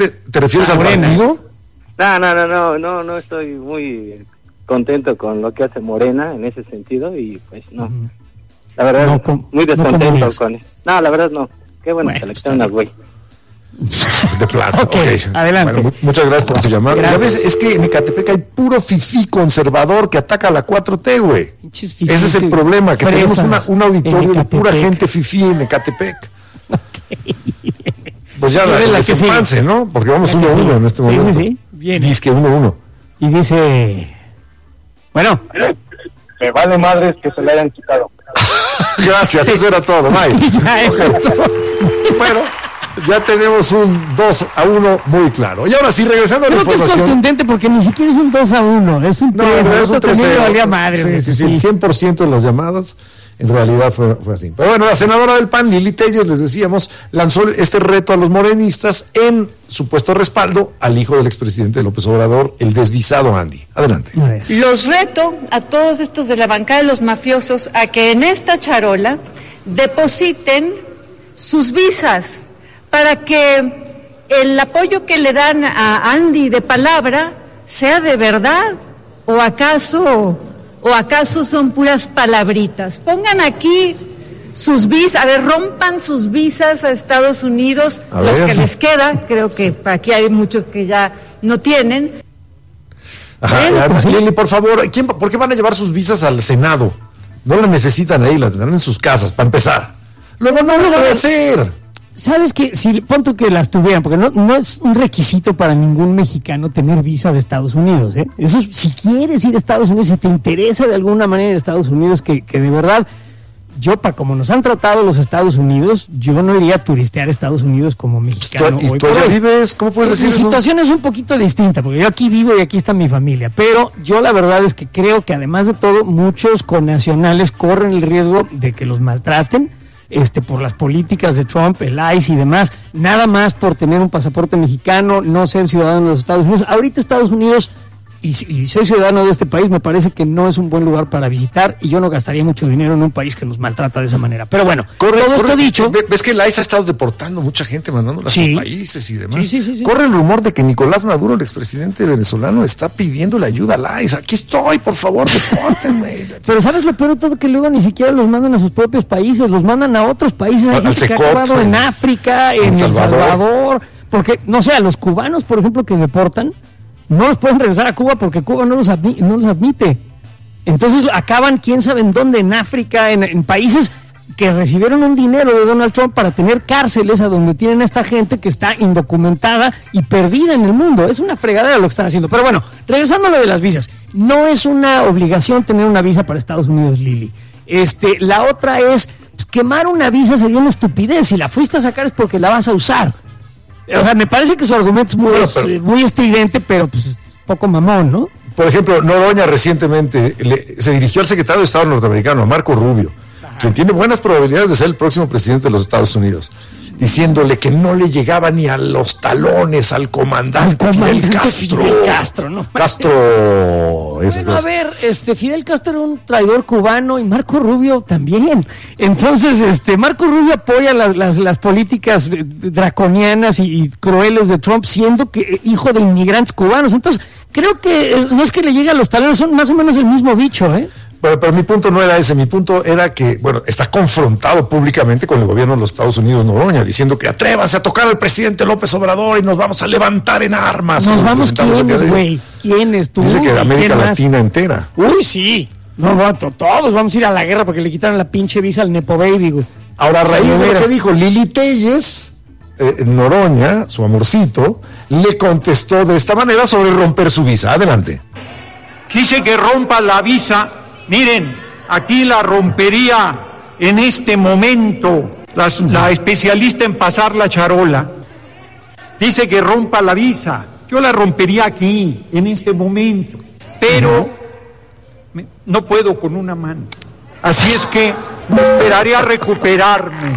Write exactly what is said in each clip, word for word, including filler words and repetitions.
¿Te refieres ah, al Morena. partido? No, no, no, no, no, no estoy muy contento con lo que hace Morena en ese sentido y pues no. Uh-huh. La verdad, no, com- muy descontento no con... No, la verdad no. Qué bueno, bueno selecciona, güey. De plano, okay, okay. Adelante. Bueno, muchas gracias por tu llamada. Ya ves, es que en Ecatepec hay puro fifí conservador que ataca a la cuatro T, güey. Ese es el problema, que tenemos una, un auditorio de pura gente fifí en Ecatepec. Okay. Pues ya la, la que se pase, ¿no? Porque vamos uno a uno en este sí, momento. Sí, sí, sí. Viene. Dice que uno a uno. Y dice... Bueno. Me vale madres que se le hayan quitado. Gracias, eso era todo. Bye. Ya eso es todo. Bueno, ya tenemos un dos a uno muy claro. Y ahora sí, regresando a la Creo información. Creo que es contundente porque ni siquiera es un dos a uno, es un tres. No, es un tres también le valía madre. Sí, sí, sí, el cien por ciento de las llamadas en realidad fue, fue así. Pero bueno, la senadora del P A N, Lili Telles, les decíamos, lanzó este reto a los morenistas en supuesto respaldo al hijo del expresidente López Obrador, el desvisado Andy. Adelante. Los reto a todos estos de la bancada de los mafiosos a que en esta charola depositen sus visas para que el apoyo que le dan a Andy de palabra sea de verdad, o acaso o acaso son puras palabritas. Pongan aquí sus visas, a ver, rompan sus visas a Estados Unidos, a los ver. que les queda, creo que aquí hay muchos que ya no tienen. Ajá, ya, pues, Lili, por favor, ¿quién, ¿por qué van a llevar sus visas al Senado? No la necesitan ahí, la tendrán en sus casas, para empezar. Luego no lo van a hacer. ¿Sabes qué? Si punto que las tuvieran, porque no, no es un requisito para ningún mexicano tener visa de Estados Unidos, ¿eh? Eso, si quieres ir a Estados Unidos, si te interesa de alguna manera ir a Estados Unidos, que, que de verdad, yo, para como nos han tratado los Estados Unidos, yo no iría a turistear a Estados Unidos como mexicano. ¿Y tú allá vives? ¿Cómo puedes decir Mi eso? Mi situación es un poquito distinta, porque yo aquí vivo y aquí está mi familia, pero yo la verdad es que creo que además de todo, muchos connacionales corren el riesgo de que los maltraten, Este, por las políticas de Trump, el ICE y demás, nada más por tener un pasaporte mexicano, no ser ciudadano de los Estados Unidos. Ahorita Estados Unidos, y, y soy ciudadano de este país, me parece que no es un buen lugar para visitar, y yo no gastaría mucho dinero en un país que nos maltrata de esa manera. Pero bueno, corre, todo corre, esto dicho... ¿Ves que el ICE ha estado deportando mucha gente, mandándola sí. a sus países y demás? Sí, sí, sí, sí. Corre el rumor de que Nicolás Maduro, el expresidente venezolano, está pidiendo la ayuda al ICE. Aquí estoy, por favor, depórtenme. Pero ¿sabes lo peor de todo? Que luego ni siquiera los mandan a sus propios países, los mandan a otros países. Hay gente que ha acabado en África, en El Salvador. El Salvador, porque, no sé, a los cubanos, por ejemplo, que deportan, no los pueden regresar a Cuba porque Cuba no los, admi- no los admite. Entonces acaban, quién sabe en dónde, en África, en, en países que recibieron un dinero de Donald Trump para tener cárceles a donde tienen a esta gente que está indocumentada y perdida en el mundo. Es una fregadera lo que están haciendo. Pero bueno, regresando a lo de las visas, no es una obligación tener una visa para Estados Unidos, Lili. Este, la otra es, pues, quemar una visa sería una estupidez. Si la fuiste a sacar es porque la vas a usar. O sea, me parece que su argumento es muy, bueno, pero, es, muy estridente, pero pues es poco mamón, ¿no? Por ejemplo, Noroña recientemente le, se dirigió al secretario de Estado norteamericano, a Marco Rubio, Ajá. quien tiene buenas probabilidades de ser el próximo presidente de los Estados Unidos, diciéndole que no le llegaba ni a los talones al comandante, al comandante Fidel Castro. Fidel Castro, ¿no? Castro. Bueno, a ver, este Fidel Castro era un traidor cubano y Marco Rubio también. Entonces, este Marco Rubio apoya las, las, las políticas draconianas y, y crueles de Trump, siendo que hijo de inmigrantes cubanos. Entonces, creo que no es que le llegue a los talones, son más o menos el mismo bicho, ¿eh? Pero, pero mi punto no era ese, mi punto era que, bueno, está confrontado públicamente con el gobierno de los Estados Unidos, Noroña, diciendo que atrévanse a tocar al presidente López Obrador y nos vamos a levantar en armas. Nos vamos, ¿quiénes, güey? ¿Quiénes? ¿Tú? Dice que de América Latina entera. Uy, sí. No, no, todos vamos a ir a la guerra porque le quitaron la pinche visa al Nepo Baby, güey. Ahora, a raíz de lo que dijo Lili Telles, eh, Noroña, su amorcito, le contestó de esta manera sobre romper su visa. Adelante. Quise que rompa la visa. Miren, aquí la rompería en este momento la, la especialista en pasar la charola. Dice que rompa la visa. Yo la rompería aquí, en este momento. Pero me, no puedo con una mano. Así es que esperaré a recuperarme.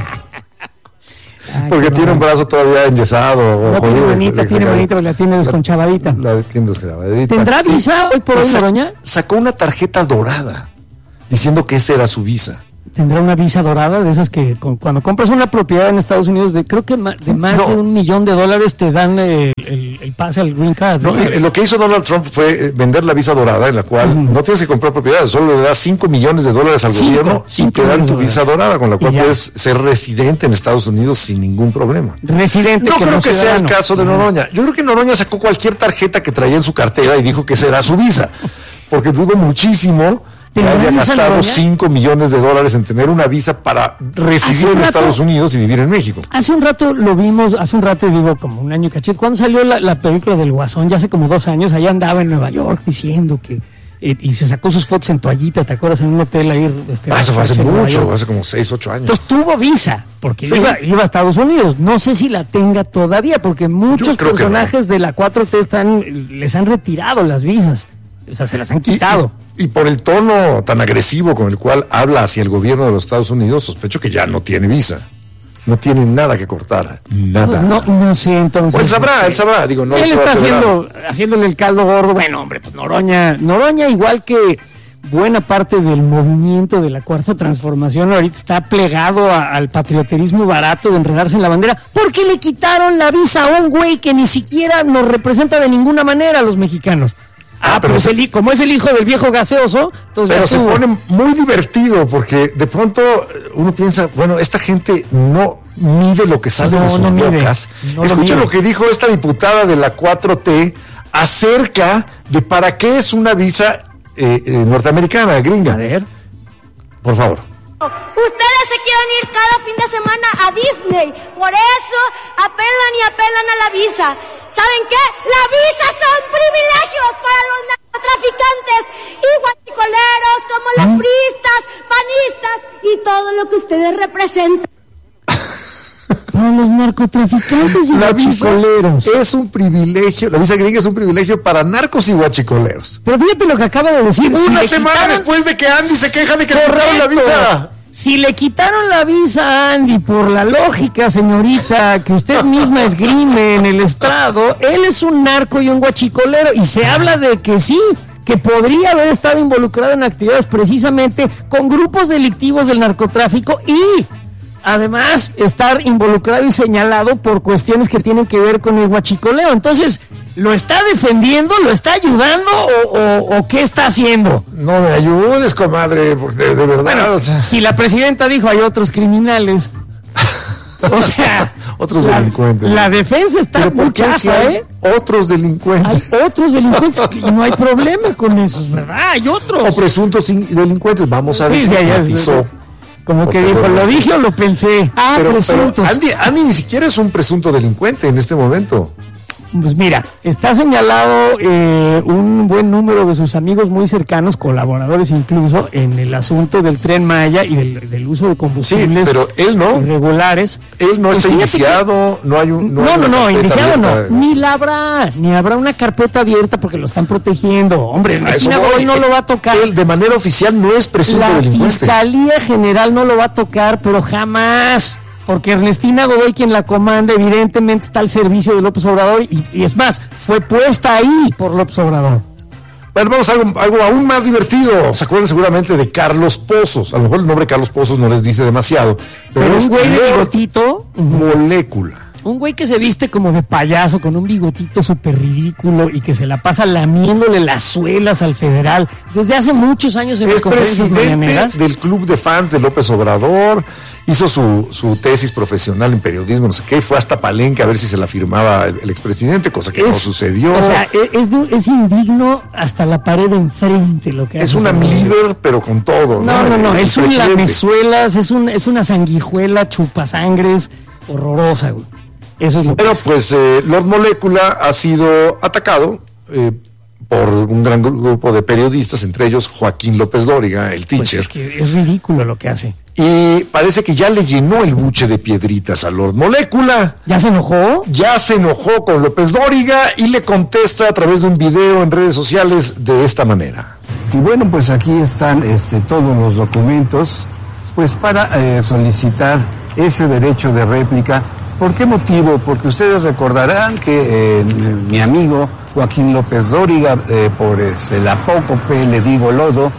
Ay, porque tiene un brazo todavía enyesado. No tiene manita, tiene manita, la tiene desconchavadita. La, la tiene desconchavadita. ¿Tendrá visa hoy por hoy, Noroña? Sacó una tarjeta dorada diciendo que esa era su visa. tendrá una visa dorada, de esas que con, cuando compras una propiedad en Estados Unidos, de creo que ma, de más no. de un millón de dólares te dan el, el, el pase al Green Card. ¿no? No, eh, lo que hizo Donald Trump fue vender la visa dorada, en la cual uh-huh. no tienes que comprar propiedades, solo le das cinco millones de dólares al cinco, gobierno cinco y te dan tu visa dorada, con la cual puedes ser residente en Estados Unidos sin ningún problema. Residente. No que creo no que sea el caso de Noroña. Yo creo que Noroña sacó cualquier tarjeta que traía en su cartera y dijo que esa era su visa, porque dudo muchísimo que haya gastado cinco millones de dólares en tener una visa para residir en rato, Estados Unidos y vivir en México. Hace un rato lo vimos, hace un rato, digo, como un año y cachete, cuando salió la, la película del Guasón, ya hace como dos años, allá andaba en Nueva York diciendo que, eh, y se sacó sus fotos en toallita, ¿te acuerdas? En un hotel ahí. Este, ah, eso fue hace mucho, hace como seis, ocho años. Entonces tuvo visa, porque sí. iba, iba a Estados Unidos. No sé si la tenga todavía, porque muchos personajes no. de la cuatro T están, les han retirado las visas. O sea, se las han quitado. Y, y por el tono tan agresivo con el cual habla hacia el gobierno de los Estados Unidos, sospecho que ya no tiene visa. No tiene nada que cortar. Nada. No, no sé, entonces. O él sabrá, él sabrá. Digo, no él está haciendo, haciéndole el caldo gordo. Bueno, hombre, pues Noroña, Noroña igual que buena parte del movimiento de la Cuarta Transformación ahorita está plegado a, al patrioterismo barato de enredarse en la bandera, porque le quitaron la visa a un güey que ni siquiera nos representa de ninguna manera a los mexicanos. Ah, pero es el, como es el hijo del viejo gaseoso, entonces pero se pone muy divertido, porque de pronto uno piensa, bueno, esta gente no mide lo que sale no, de sus no bocas. No Escuchen lo, lo que dijo esta diputada de la cuatro T acerca de para qué es una visa eh, eh, norteamericana, gringa. A ver. Por favor. Ustedes se quieren ir cada fin de semana a Disney, por eso apelan y apelan a la visa. ¿Saben qué? La visa son privilegios para los narcotraficantes y guachicoleros como los ¿Mm? priistas, panistas y todo lo que ustedes representan. Para los narcotraficantes y la guachicoleros. Es un privilegio, la visa gringa es un privilegio para narcos y guachicoleros. Pero fíjate lo que acaba de decir. Una si semana quitaron... después de que Andy se queja de que le quitaron la visa. Si le quitaron la visa a Andy por la lógica, señorita, que usted misma esgrime en el estrado, él es un narco y un guachicolero, y se habla de que sí, que podría haber estado involucrado en actividades precisamente con grupos delictivos del narcotráfico y además estar involucrado y señalado por cuestiones que tienen que ver con el guachicoleo. Entonces, ¿lo está defendiendo? ¿Lo está ayudando? ¿O, o, o qué está haciendo? No me ayudes, comadre, porque de, de verdad. Bueno, o sea... si la presidenta dijo hay otros criminales, o sea... otros la, delincuentes. La defensa está muy chafa, ¿eh? Otros delincuentes. Hay otros delincuentes y no hay problema con eso, ¿verdad? Hay otros. O presuntos delincuentes, vamos a sí, decir. Sí, como que dijo, ¿lo dije o lo pensé? Ah, pero, presuntos. Pero Andy, Andy ni siquiera es un presunto delincuente en este momento. Pues mira, está señalado eh, un buen número de sus amigos muy cercanos, colaboradores incluso, en el asunto del Tren Maya y del, del uso de combustibles sí, pero él no, irregulares. Él no pues está iniciado, que, no hay un... No, no, no, no iniciado abierta. no, ni la habrá, ni habrá una carpeta abierta porque lo están protegiendo. Hombre, Ernestina Godoy no lo va a tocar. Él de manera oficial no es presunto la delincuente. La Fiscalía General no lo va a tocar, pero jamás... Porque Ernestina Godoy, quien la comanda, evidentemente está al servicio de López Obrador y, y es más, fue puesta ahí por López Obrador. Bueno, vamos a algo, algo aún más divertido. Se acuerdan seguramente de Carlos Pozos. A lo mejor el nombre Carlos Pozos no les dice demasiado. Pero, pero es un güey de bigotito. Molécula. Un güey que se viste como de payaso, con un bigotito súper ridículo y que se la pasa lamiéndole las suelas al federal desde hace muchos años en las conferencias mañaneras. Del club de fans de López Obrador, hizo su, su tesis profesional en periodismo, no sé qué, fue hasta Palenque a ver si se la firmaba el, el expresidente, cosa que es, no sucedió. O sea, es, es indigno hasta la pared de enfrente lo que hace. Es una líder, pero con todo. No, no, no, no es un lamezuelas, es, un, es una sanguijuela chupasangres horrorosa, güey. Eso es lo Pero que pues eh, Lord Molécula ha sido atacado eh, por un gran grupo de periodistas, entre ellos Joaquín López Dóriga, el teacher. Pues es que es ridículo lo que hace. Y parece que ya le llenó el buche de piedritas a Lord Molécula. ¿Ya se enojó? Ya se enojó con López Dóriga y le contesta a través de un video en redes sociales de esta manera. Y bueno, pues aquí están este, todos los documentos pues para eh, solicitar ese derecho de réplica. ¿Por qué motivo? Porque ustedes recordarán que eh, mi amigo Joaquín López Dóriga, eh, por este, la apócope Le Digo Lodo,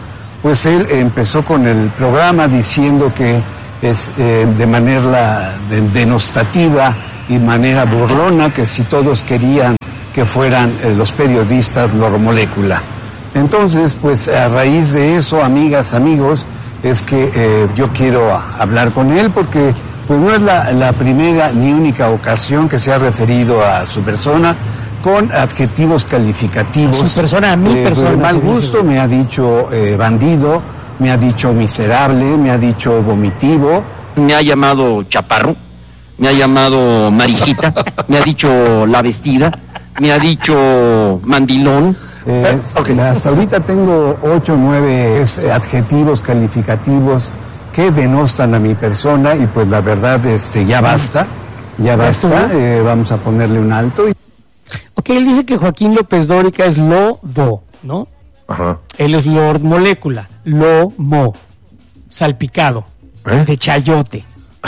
pues él empezó con el programa diciendo que es eh, de manera de, denostativa y manera burlona, que si todos querían que fueran eh, los periodistas Lormolécula. Entonces, pues a raíz de eso, amigas, amigos, es que eh, yo quiero hablar con él porque pues no es la, la primera ni única ocasión que se ha referido a su persona con adjetivos calificativos. A su persona, a mi eh, persona. De mal gusto, me ha dicho eh, bandido, me ha dicho miserable, me ha dicho vomitivo. Me ha llamado chaparro, me ha llamado mariquita, me ha dicho la vestida, me ha dicho mandilón. Eh, okay. Hasta ahorita tengo ocho o nueve adjetivos calificativos que denostan a mi persona y pues la verdad este, ya basta, ya basta, eh, vamos a ponerle un alto. Ok, él dice que Joaquín López Dóriga es Lodo, ¿no? Ajá. Él es Lord Molécula, Lomo, salpicado, ¿Eh? de chayote.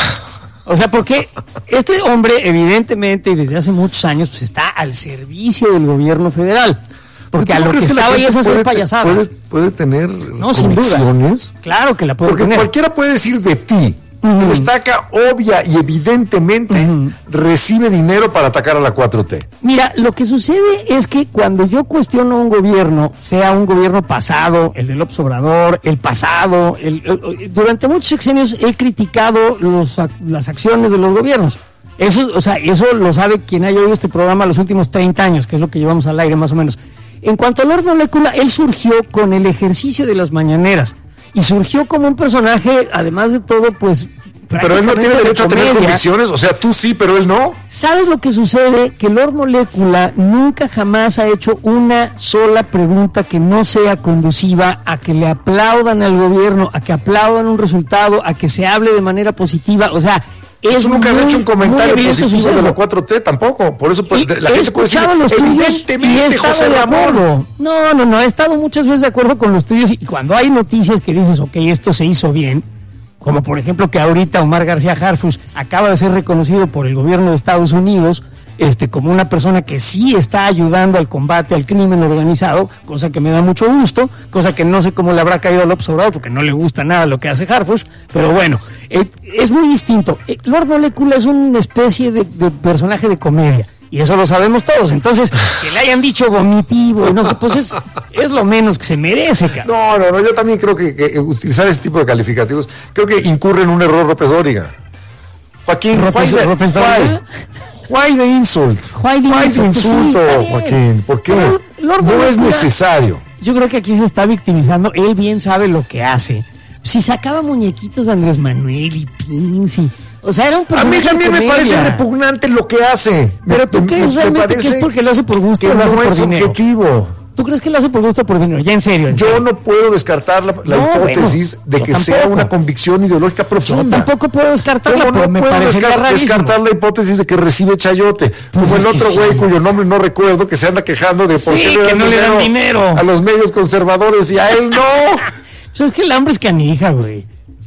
O sea, porque este hombre evidentemente y desde hace muchos años pues está al servicio del gobierno federal. Porque a lo que estaba ahí es hacer payasadas. Puede, puede tener no, sin duda. Claro que la puede porque tener. Porque cualquiera puede decir de ti. Uh-huh. El estaca obvia y evidentemente uh-huh. recibe dinero para atacar a la cuatro T. Mira, lo que sucede es que cuando yo cuestiono a un gobierno, sea un gobierno pasado, el de López Obrador, el pasado, el, el, durante muchos sexenios he criticado los, las acciones de los gobiernos. Eso, o sea, eso lo sabe quien haya oído este programa los últimos treinta años, que es lo que llevamos al aire más o menos. En cuanto a Lord Molécula, él surgió con el ejercicio de las mañaneras y surgió como un personaje, además de todo, pues... Pero él no tiene derecho a tener convicciones, o sea, tú sí, pero él no. ¿Sabes lo que sucede? Que Lord Molécula nunca jamás ha hecho una sola pregunta que no sea conduciva a que le aplaudan al gobierno, a que aplaudan un resultado, a que se hable de manera positiva, o sea... Es Tú nunca muy, has hecho un comentario positivo de la cuatro T tampoco, por eso pues, la he gente puede decir, los tuyos y he estado José de Ramón. acuerdo. No, no, no, he estado muchas veces de acuerdo con los tuyos y cuando hay noticias que dices, ok, esto se hizo bien, como por ejemplo que ahorita Omar García Harfuch acaba de ser reconocido por el gobierno de Estados Unidos este, como una persona que sí está ayudando al combate al crimen organizado, cosa que me da mucho gusto, cosa que no sé cómo le habrá caído al López Obrador, porque no le gusta nada lo que hace Harfuch, pero bueno, eh, es muy distinto. Eh, Lord Molécula es una especie de, de personaje de comedia, y eso lo sabemos todos, entonces, que le hayan dicho vomitivo, y no sé, pues es, es lo menos que se merece, cabrón. No, no, no, yo también creo que, que utilizar ese tipo de calificativos, creo que incurre en un error López Dóriga. Joaquín, López Dóriga. Why the insult? Why the Why the insulto, sí, Joaquín? ¿Por qué? Lord, Lord no Molécula, es necesario. Yo creo que aquí se está victimizando. Él bien sabe lo que hace. Si sacaba muñequitos de Andrés Manuel y pins y... O sea, era un personaje. A mí también me parece repugnante lo que hace. Pero tú crees realmente que es porque lo hace por gusto o lo hace por dinero. Objetivo. ¿Tú crees que lo hace por gusto o por dinero? Ya en serio. En yo serio. no puedo descartar la, la no, hipótesis bueno, de que tampoco. sea una convicción ideológica profunda. Yo tampoco puedo descartarla, pero no me puedo descartar, descartar la hipótesis de que recibe chayote. Pues como el otro güey sí. cuyo nombre no recuerdo, que se anda quejando de por sí, qué que no le dan dinero a los medios conservadores y a él no. Pues es que el hambre es canija, güey.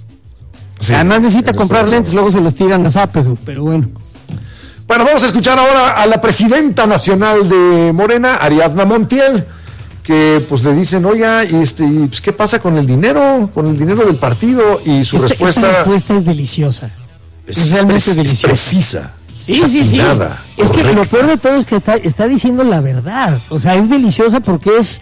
Sí, además necesita comprar lentes, luego se los tiran a zapes, pero bueno. Bueno, vamos a escuchar ahora a la presidenta nacional de Morena, Ariadna Montiel, que pues le dicen, oiga, este, pues, ¿qué pasa con el dinero? Con el dinero del partido. Y su esta, respuesta... Esta respuesta es deliciosa. Es, es realmente es, deliciosa. Es precisa. Sí, es sí, sí. Es correcta. Que lo peor de todo es que está, está diciendo la verdad. O sea, es deliciosa porque es...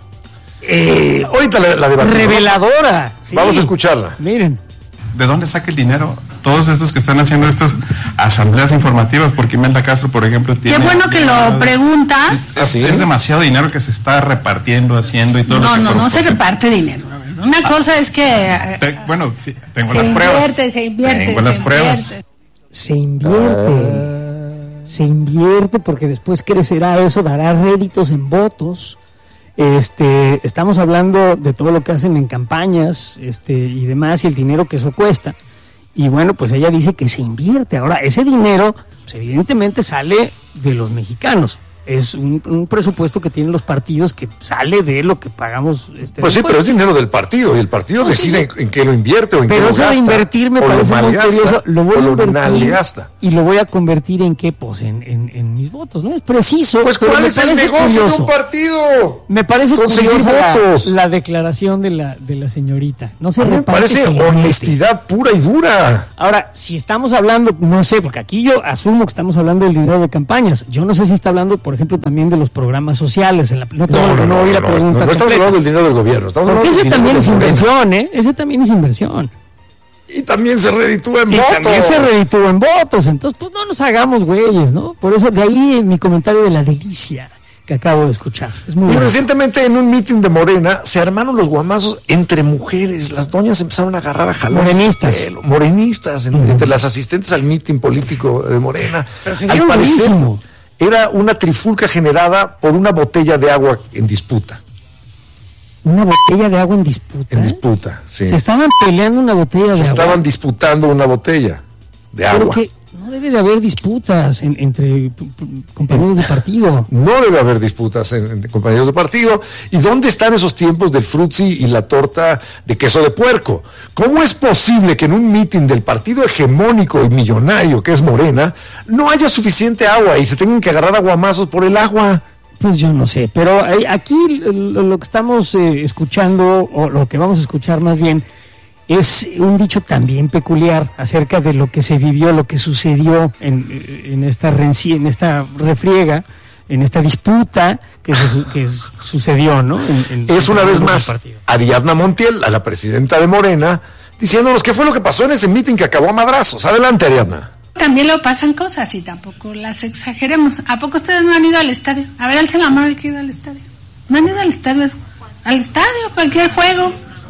Eh, Ahorita la, la debatimos, reveladora. ¿no? Sí. Vamos a escucharla. Miren. ¿De dónde saca el dinero? Todos estos que están haciendo estas asambleas informativas, porque Imelda Castro, por ejemplo, tiene... Qué bueno que lo preguntas. Es, es, es demasiado dinero que se está repartiendo, haciendo y todo. No, lo que no, no se reparte dinero. Una ah, cosa es que... Te, bueno, sí, tengo se las invierte, pruebas. Se invierte, tengo se las invierte. pruebas. Se invierte. Uh... Se invierte porque después crecerá eso, dará réditos en votos. Este, estamos hablando de todo lo que hacen en campañas, este, y demás, y el dinero que eso cuesta. Y bueno, pues ella dice que se invierte. Ahora, ese dinero, pues evidentemente sale de los mexicanos. es un, un presupuesto que tienen los partidos que sale de lo que pagamos. Este pues sí, pero es dinero del partido y el partido pues decide sí. en, en qué lo invierte o en pero qué lo gasta. Pero eso de invertir me parece muy curioso. Lo voy a invertir gasta. y lo voy a convertir en qué, pues en, en, en mis votos, ¿no? Es preciso. Pues ¿cuál es el negocio curioso. de un partido? Me parece curiosa la, la declaración de la, de la señorita. No se me parece honestidad pura y dura. Ahora, si estamos hablando, no sé, porque aquí yo asumo que estamos hablando del dinero de campañas. Yo no sé si está hablando, por ejemplo, también de los programas sociales. En la, no, no, no, no, no, no, no, no, no estamos hablando del dinero del gobierno. Estamos porque ese también es inversión, ¿eh? Ese también es inversión. Y también se reditúa en y votos. También se reditúa en votos. Entonces, pues no nos hagamos güeyes, ¿no? Por eso, de ahí mi comentario de la delicia que acabo de escuchar. Es muy y bueno. Recientemente en un mitin de Morena se armaron los guamazos entre mujeres. Las doñas empezaron a agarrar a jalar. Morenistas. Pelo, morenistas, uh-huh. entre las asistentes al mitin político de Morena. Pero se dieron buenísimo. Era una trifulca generada por una botella de agua en disputa. ¿Una botella de agua en disputa? En disputa, sí. Se estaban peleando una botella se de agua. Se estaban disputando una botella de Pero agua. Que no debe de haber disputas en, entre p- p- compañeros de partido. No debe haber disputas en, entre compañeros de partido. ¿Y dónde están esos tiempos del frutzi y la torta de queso de puerco? ¿Cómo es posible que en un mitin del partido hegemónico y millonario que es Morena no haya suficiente agua y se tengan que agarrar aguamazos por el agua? Pues yo no sé, pero aquí lo, lo que estamos eh, escuchando, o lo que vamos a escuchar más bien, es un dicho también peculiar acerca de lo que se vivió, lo que sucedió en, en esta renci, en esta refriega, en esta disputa que, se, que sucedió, ¿no? En, en, es una vez más Ariadna Montiel, a la presidenta de Morena, diciéndonos qué fue lo que pasó en ese mitin que acabó a madrazos. Adelante, Ariadna. También lo pasan cosas y tampoco las exageremos. ¿A poco ustedes no han ido al estadio? A ver, alza la mano el que ha ido al estadio. No han ido al estadio, al estadio, cualquier juego.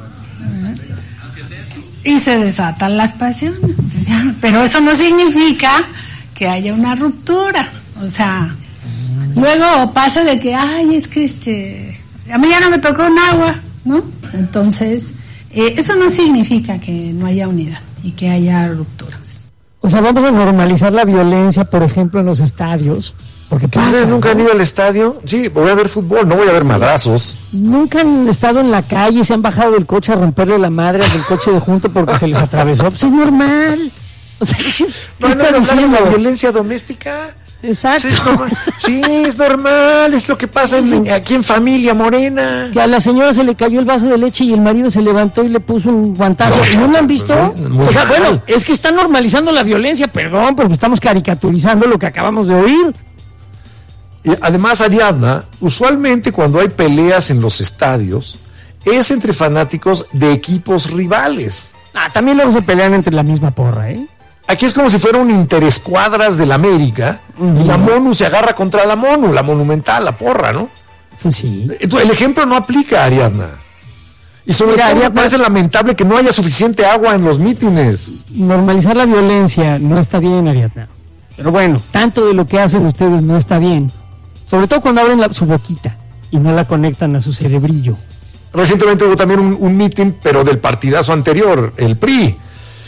Y se desatan las pasiones. Pero eso no significa que haya una ruptura. O sea, luego pasa de que, ay, es que este, a mí ya no me tocó un agua, ¿no? Entonces, eh, eso no significa que no haya unidad y que haya rupturas. O sea, vamos a normalizar la violencia, por ejemplo, en los estadios. Porque pasa, ¿ustedes nunca ¿no? han ido al estadio? Sí, voy a ver fútbol, no voy a ver madrazos. Nunca han estado en la calle, se han bajado del coche a romperle la madre al del coche de junto porque se les atravesó. Pues es normal. O sea, ¿qué no, está no, diciendo? ¿La violencia doméstica? Exacto. Sí, es normal, sí, es, normal, es lo que pasa en, aquí en familia Morena. Que a la señora se le cayó el vaso de leche y el marido se levantó y le puso un guantazo. No, ¿no lo han visto? O sea, bueno, es que están normalizando la violencia, perdón, pero estamos caricaturizando lo que acabamos de oír. Y además, Ariadna, usualmente cuando hay peleas en los estadios, es entre fanáticos de equipos rivales. Ah, también luego se pelean entre la misma porra, ¿eh? Aquí es como si fuera un interescuadras del América, uh-huh. y la Monu se agarra contra la Monu, la Monumental, la porra, ¿no? Pues sí. Entonces, el ejemplo no aplica, Ariadna. Y sobre Mira, todo Ariadna, me parece lamentable que no haya suficiente agua en los mítines. Normalizar la violencia no está bien, Ariadna. Pero bueno, tanto de lo que hacen ustedes no está bien. Sobre todo cuando abren la, su boquita y no la conectan a su cerebrillo. Recientemente hubo también un, un mitin, pero del partidazo anterior, el P R I.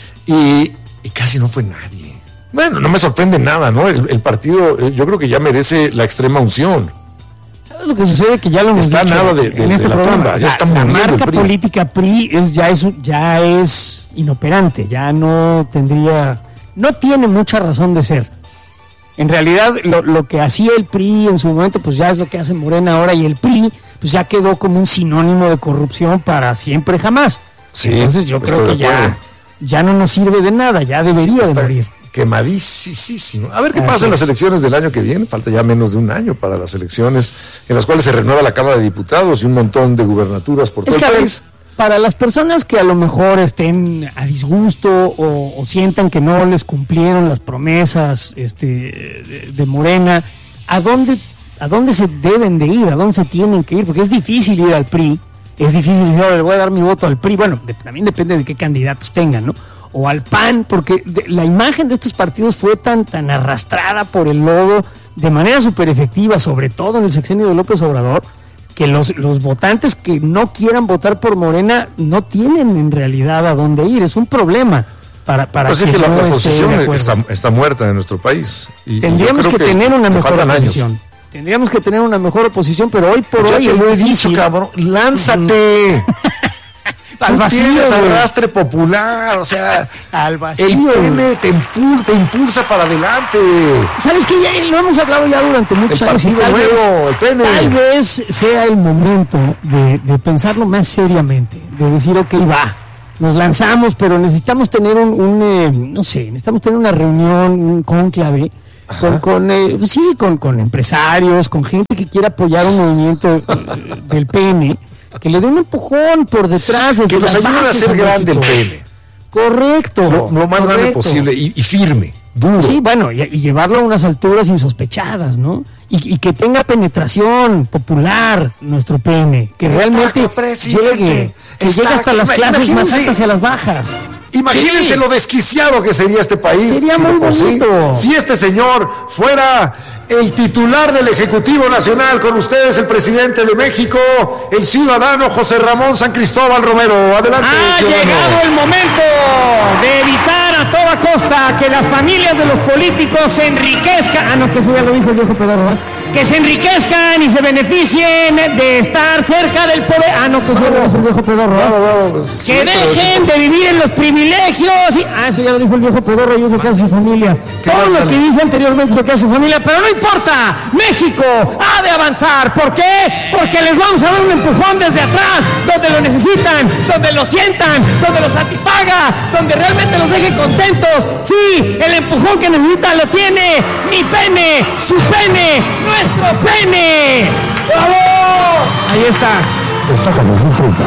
Y... y casi no fue nadie. Bueno, no me sorprende nada, ¿no? El, el partido, yo creo que ya merece la extrema unción. ¿Sabes lo que sucede? Que ya lo hemos está dicho nada de, de, en este de la programa. tumba, ya la, está la muriendo marca el P R I. Política P R I es, ya, es, ya es inoperante, ya no tendría, no tiene mucha razón de ser. En realidad, lo, lo que hacía el P R I en su momento, pues ya es lo que hace Morena ahora, y el P R I, pues ya quedó como un sinónimo de corrupción para siempre jamás. Sí, entonces yo creo que ya... ya no nos sirve de nada, ya debería sí, de morir. Quemadísimo. A ver qué Así pasa en las es. elecciones del año que viene. Falta ya menos de un año para las elecciones en las cuales se renueva la Cámara de Diputados y un montón de gubernaturas por es todo que el país. Ver, para las personas que a lo mejor estén a disgusto o, o sientan que no les cumplieron las promesas este, de, de Morena, ¿a dónde, ¿a dónde se deben de ir? ¿A dónde se tienen que ir? Porque es difícil ir al P R I. Es difícil decir, le voy a dar mi voto al P R I. Bueno, de, también depende de qué candidatos tengan, ¿no? O al P A N, porque de, la imagen de estos partidos fue tan, tan arrastrada por el lodo de manera súper efectiva, sobre todo en el sexenio de López Obrador, que los, los votantes que no quieran votar por Morena no tienen en realidad a dónde ir. Es un problema para, para pues que, es que no la oposición esté de está, está muerta en nuestro país. Y Tendríamos que, que tener una mejor oposición. Tendríamos que tener una mejor oposición, pero hoy por ya hoy te es lo he difícil. dicho, cabrón. Lánzate. Al vacío, tienes arrastre popular, o sea, al vacío. El P N te impulsa, te impulsa para adelante. ¿Sabes qué? Ya lo hemos hablado ya durante muchos el años. Partido Tal nuevo, vez, el P N. Tal vez sea el momento de, de pensarlo más seriamente, de decir, ok, va, nos lanzamos, pero necesitamos tener un, un eh, no sé, necesitamos tener una reunión, un cónclave, con, con eh, sí, con, con empresarios, con gente que quiera apoyar un movimiento eh, del P N, que le dé un empujón por detrás. Que nos ayuden a hacer grande el P N. Correcto. Lo, lo más correcto. grande posible y, y firme, duro. Sí, bueno, y, y llevarlo a unas alturas insospechadas, ¿no? Y, y que tenga penetración popular nuestro P N, que realmente llegue, que llegue hasta las clases más altas y a las bajas. Imagínense sí. lo desquiciado que sería este país. Sería si muy bonito. Sí. Si este señor fuera el titular del Ejecutivo Nacional, con ustedes el presidente de México, el ciudadano José Ramón San Cristóbal Romero. Adelante, Ha ciudadano. llegado el momento de evitar a toda costa que las familias de los políticos se enriquezcan. Ah, no, que eso ya lo dijo el viejo pedorro, ¿eh? Que se enriquezcan y se beneficien de estar cerca del poder. Ah, no, que eso ya lo dijo el viejo pedorro, ¿eh? No, no, no, sí, que dejen de vivir en los privilegios. Y... Ah, eso ya lo dijo el viejo pedorro y es lo que hace su familia. Todo lo que dije anteriormente es lo que hace su familia, pero no importa. México ha de avanzar. ¿Por qué? Porque les vamos a dar un empujón desde atrás, donde lo necesitan, donde lo sientan, donde lo satisfaga, donde realmente los deje contentos. Sí, el empujón que necesita lo tiene mi pene, su pene, nuestro pene. ¡Bravo! Ahí está. Destaca dos mil treinta.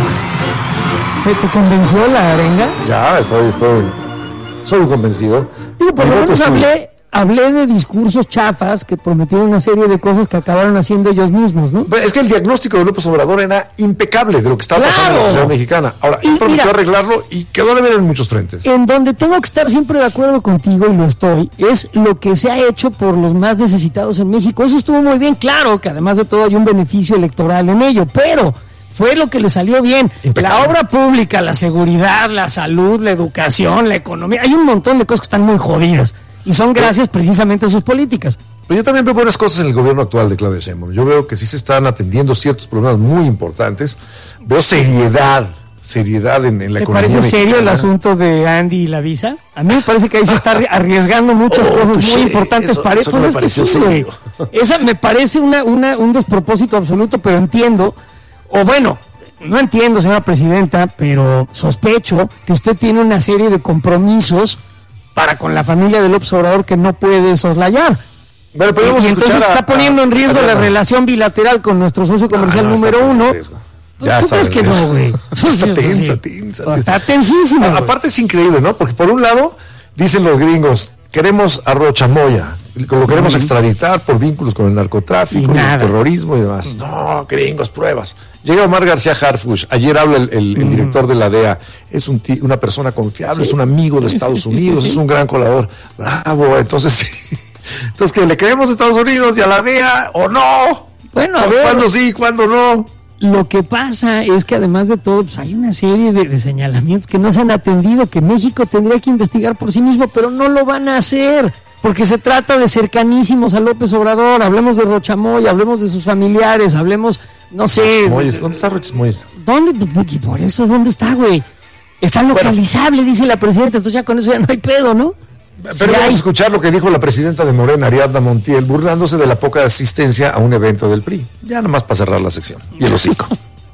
¿Te convenció la arenga? Ya, estoy, estoy. Soy convencido. Digo, por lo menos hablé, hablé de discursos chafas que prometieron una serie de cosas que acabaron haciendo ellos mismos, ¿no? Es que el diagnóstico de López Obrador era impecable de lo que estaba claro. pasando en la sociedad mexicana. Ahora, él prometió arreglarlo y quedó de ver en muchos frentes. En donde tengo que estar siempre de acuerdo contigo, y lo estoy, es lo que se ha hecho por los más necesitados en México. Eso estuvo muy bien, claro, que además de todo hay un beneficio electoral en ello, pero fue lo que le salió bien. Impecable. La obra pública, la seguridad, la salud, la educación, la economía, hay un montón de cosas que están muy jodidas. Y son gracias precisamente a sus políticas. Pero yo también veo buenas cosas en el gobierno actual de Claudia Sheinbaum. Yo veo que sí se están atendiendo ciertos problemas muy importantes. Veo seriedad, seriedad en, en la ¿Te economía parece mexicana. serio el asunto de Andy y la visa? A mí me parece que ahí se está arriesgando muchas oh, cosas pues muy sí, importantes eso, para eso pues me es que sí, güey. Esa me parece una, una, un despropósito absoluto, pero entiendo, o bueno, no entiendo, señora presidenta, pero sospecho que usted tiene una serie de compromisos para con la familia de López Obrador que no puede soslayar. Bueno, y entonces a, está poniendo a, en riesgo a, a, la relación bilateral con nuestro socio comercial no, no número uno. Ya ¿Tú crees que no, güey? Está tensa, tensa. Está tensísimo. A, aparte es increíble, ¿no? Porque por un lado, dicen los gringos, queremos a Rochamoya, lo queremos uh-huh. extraditar por vínculos con el narcotráfico, y el terrorismo y demás. Uh-huh. No, gringos, pruebas. Llega Omar García Harfuch, ayer habla el, el, el uh-huh. director de la D E A, es un t- una persona confiable, sí. es un amigo de Estados Unidos, sí, sí, sí. es un gran colaborador. Bravo, entonces, entonces que le creemos a Estados Unidos y a la D E A o no. Bueno, a ver. ¿Cuándo sí, cuándo no? Lo que pasa es que además de todo, pues hay una serie de, de señalamientos que no se han atendido, que México tendría que investigar por sí mismo, pero no lo van a hacer, porque se trata de cercanísimos a López Obrador. Hablemos de Rochamoya, hablemos de sus familiares, hablemos, no sé... Moyes. ¿Dónde está Rochamoyes? ¿Dónde? Por eso, ¿dónde está, güey? Está localizable, bueno, dice la presidenta, entonces ya con eso ya no hay pedo, ¿no? Pero sí vamos hay. a escuchar lo que dijo la presidenta de Morena, Ariadna Montiel, burlándose de la poca asistencia a un evento del P R I. Ya nomás para cerrar la sección. Y el hocico.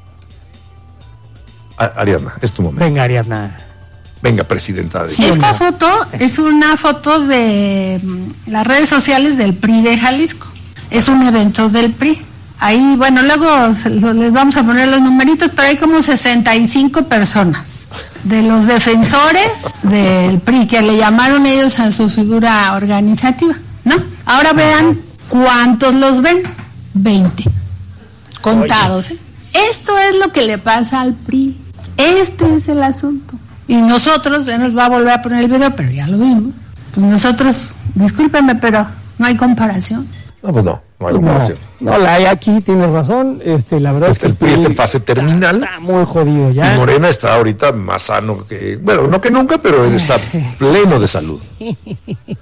Ariadna, es tu momento. Venga, Ariadna. Venga, presidenta. De sí, esta foto es una foto de las redes sociales del P R I de Jalisco. Es un evento del P R I. Ahí, bueno, luego les vamos a poner los numeritos, pero hay como sesenta y cinco personas de los defensores del P R I, que le llamaron ellos a su figura organizativa, ¿no? Ahora vean cuántos los ven, veinte, contados, ¿eh? Esto es lo que le pasa al P R I, este es el asunto. Y nosotros, ya nos va a volver a poner el video, pero ya lo vimos, pues nosotros, discúlpenme, pero no hay comparación. No, pues no, no hay comparación. No, no, la hay aquí, tienes razón, este, la verdad es, es que el P R I está en fase terminal. Está muy jodido ya. Y Morena está ahorita más sano que, bueno, no que nunca, pero él está pleno de salud.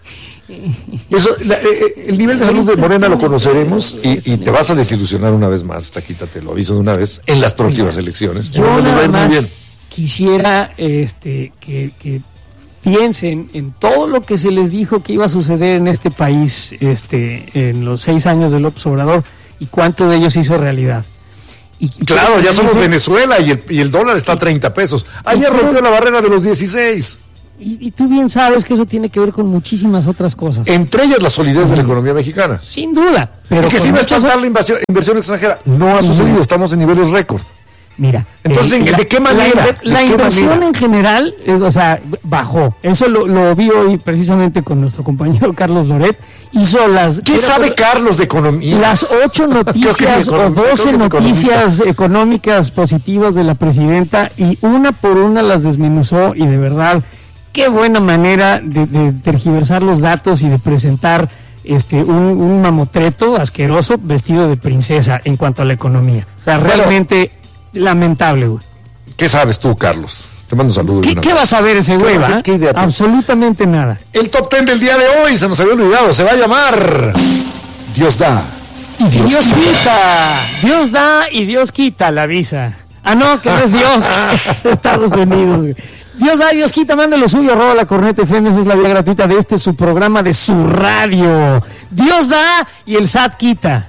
Eso, la, eh, el nivel de salud de Morena lo conoceremos y, y te vas a desilusionar una vez más, Taquita, te lo aviso de una vez, en las próximas elecciones. Yo nada más quisiera este, que, que piensen en todo lo que se les dijo que iba a suceder en este país este, en los seis años de López Obrador y cuánto de ellos se hizo realidad. Y, y claro, ya somos Venezuela y el, y el dólar está a treinta pesos. Ayer rompió la barrera de los dieciséis. Y, y tú bien sabes que eso tiene que ver con muchísimas otras cosas. Entre ellas la solidez de la economía mexicana. Sin duda. Pero que si no es tratar la inversión, inversión extranjera, no ha sucedido, estamos en niveles récord. Mira, entonces, eh, ¿de, la, ¿de qué manera? La, la ¿De inversión manera? en general, es, o sea, bajó. Eso lo, lo vi hoy precisamente con nuestro compañero Carlos Loret. Hizo las... ¿Qué era, sabe Carlos de economía? Las ocho noticias o doce noticias económicas positivas de la presidenta y una por una las desmenuzó y de verdad, qué buena manera de, de tergiversar los datos y de presentar este un, un mamotreto asqueroso vestido de princesa en cuanto a la economía. O sea, bueno, realmente... lamentable, güey. ¿Qué sabes tú, Carlos? Te mando un saludo. ¿Qué, ¿qué vas a ver ese güey, va? ¿Qué idea? Absolutamente nada. El top ten del día de hoy, se nos había olvidado, se va a llamar Dios da y Dios, Dios quita. quita. Dios da y Dios quita la visa. Ah, no, que no es Dios, que es Estados Unidos, güey. Dios da y Dios quita, mande lo suyo, arroba la Corneta F M, esa es la vía gratuita de este, su programa de su radio. Dios da y el S A T quita.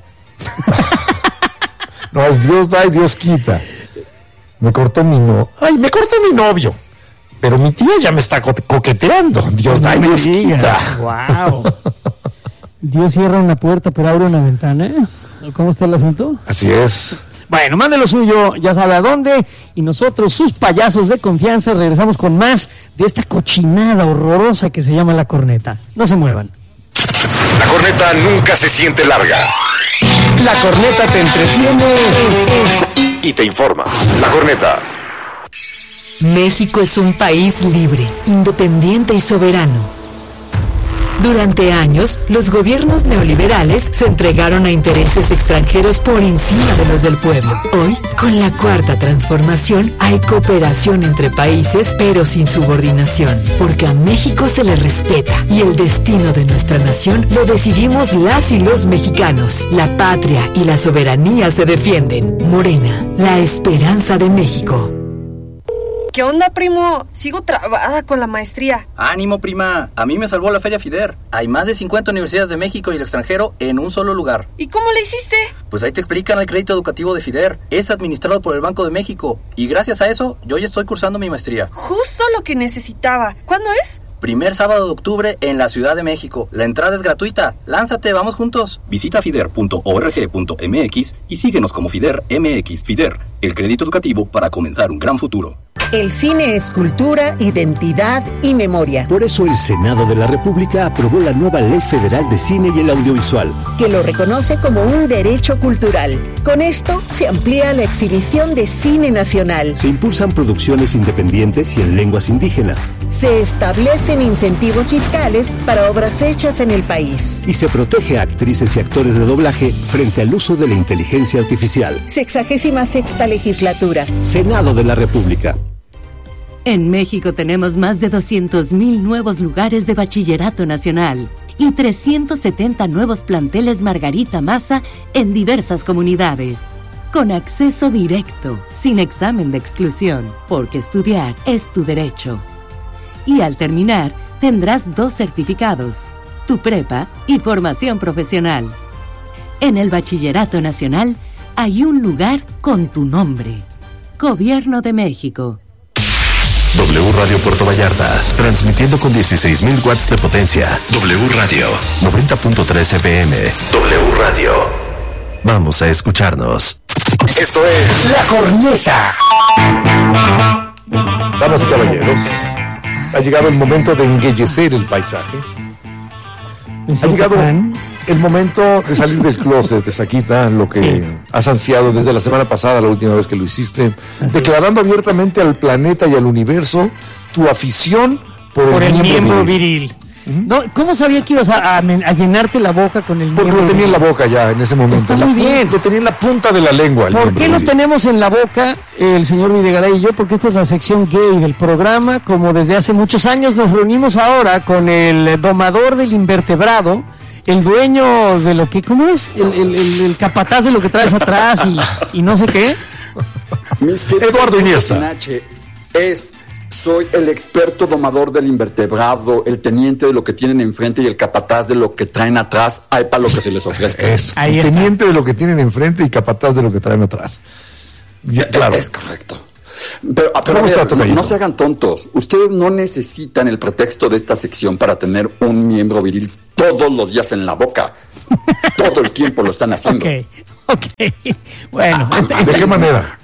No, es Dios da y Dios quita. Me cortó mi no. Ay, me cortó mi novio. Pero mi tía ya me está co- coqueteando. Dios da y Dios quita. Wow. Dios cierra una puerta, pero abre una ventana. ¿Cómo está el asunto? Así es. Bueno, mande lo suyo, ya sabe a dónde. Y nosotros, sus payasos de confianza, regresamos con más de esta cochinada horrorosa que se llama La Corneta. No se muevan. La Corneta nunca se siente larga. La Corneta te entretiene y te informa. La Corneta. México es un país libre, independiente y soberano. Durante años, los gobiernos neoliberales se entregaron a intereses extranjeros por encima de los del pueblo. Hoy, con la cuarta transformación, hay cooperación entre países, pero sin subordinación, porque a México se le respeta y el destino de nuestra nación lo decidimos las y los mexicanos. La patria y la soberanía se defienden. Morena, la esperanza de México. ¿Qué onda, primo? Sigo trabada con la maestría. Ánimo, prima. A mí me salvó la Feria FIDER. Hay más de cincuenta universidades de México y el extranjero en un solo lugar. ¿Y cómo le hiciste? Pues ahí te explican el crédito educativo de FIDER. Es administrado por el Banco de México. Y gracias a eso, yo ya estoy cursando mi maestría. Justo lo que necesitaba. ¿Cuándo es? Primer sábado de octubre en la Ciudad de México. La entrada es gratuita. Lánzate, vamos juntos. Visita fider punto org punto m x y síguenos como FIDER M X. FIDER, el crédito educativo para comenzar un gran futuro. El cine es cultura, identidad y memoria. Por eso el Senado de la República aprobó la nueva Ley Federal de Cine y el Audiovisual, que lo reconoce como un derecho cultural. Con esto se amplía la exhibición de cine nacional. Se impulsan producciones independientes y en lenguas indígenas. Se establecen incentivos fiscales para obras hechas en el país. Y se protege a actrices y actores de doblaje frente al uso de la inteligencia artificial. Sexagésima sexta legislatura. Senado de la República. En México tenemos más de doscientos mil nuevos lugares de bachillerato nacional y trescientos setenta nuevos planteles Margarita Maza en diversas comunidades. Con acceso directo, sin examen de exclusión, porque estudiar es tu derecho. Y al terminar, tendrás dos certificados, tu prepa y formación profesional. En el Bachillerato Nacional hay un lugar con tu nombre. Gobierno de México. W Radio Puerto Vallarta, transmitiendo con dieciséis mil watts de potencia. W Radio, noventa punto tres F M. W Radio. Vamos a escucharnos. Esto es La Corneta. Damas y caballeros, ha llegado el momento de embellecer el paisaje. Ha llegado el momento de salir del closet, de Taquita, lo que sí. has ansiado desde la semana pasada, la última vez que lo hiciste, Así declarando es. abiertamente al planeta y al universo tu afición por, por el, el miembro viril. viril. No, ¿cómo sabía que ibas a, a, a llenarte la boca con el Porque lo tenía en la boca ya en ese momento. Está muy bien. Lo tenía en la punta de la lengua. ¿Por qué lo tenemos en la boca el señor Videgaray y yo? Porque esta es la sección gay del programa. Como desde hace muchos años nos reunimos ahora con el domador del invertebrado, el dueño de lo que, ¿cómo es? El, el, el, el capataz de lo que traes atrás y, y no sé qué. Eduardo Iniesta. Es... Soy el experto domador del invertebrado, el teniente de lo que tienen enfrente y el capataz de lo que traen atrás. Hay para lo que se les ofrezca. Es el teniente de lo que tienen enfrente y capataz de lo que traen atrás. Ya, claro. Es correcto. Pero, pero ver, estás, no, no se hagan tontos. Ustedes no necesitan el pretexto de esta sección para tener un miembro viril todos los días en la boca. Todo el tiempo lo están haciendo. Ok, ok. Bueno, ah, este, este, ¿de qué manera?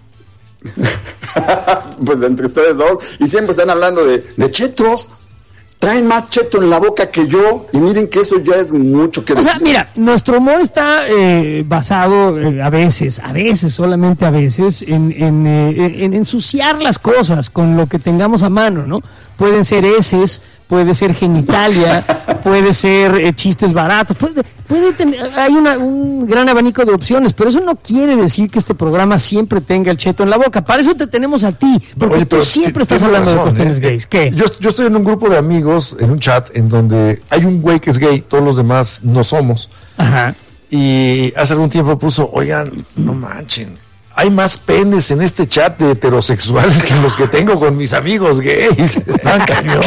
Pues entre ustedes dos, y siempre están hablando de, de chetos. Traen más cheto en la boca que yo, y miren que eso ya es mucho que decir. O sea, mira, nuestro humor está eh, basado eh, a veces, a veces, solamente a veces, en, en, eh, en ensuciar las cosas con lo que tengamos a mano, ¿no? Pueden ser heces, puede ser genitalia, puede ser eh, chistes baratos, puede, puede tener, hay una, un gran abanico de opciones, pero eso no quiere decir que este programa siempre tenga el cheto en la boca. Para eso te tenemos a ti, porque Oye, tú siempre estás hablando razón, de cuestiones eh, gays. ¿Qué? Yo, yo estoy en un grupo de amigos, en un chat, en donde hay un güey que es gay, todos los demás no somos. Ajá. Y hace algún tiempo puso, oigan, no manchen, hay más penes en este chat de heterosexuales que los que tengo con mis amigos gays. Están cañones.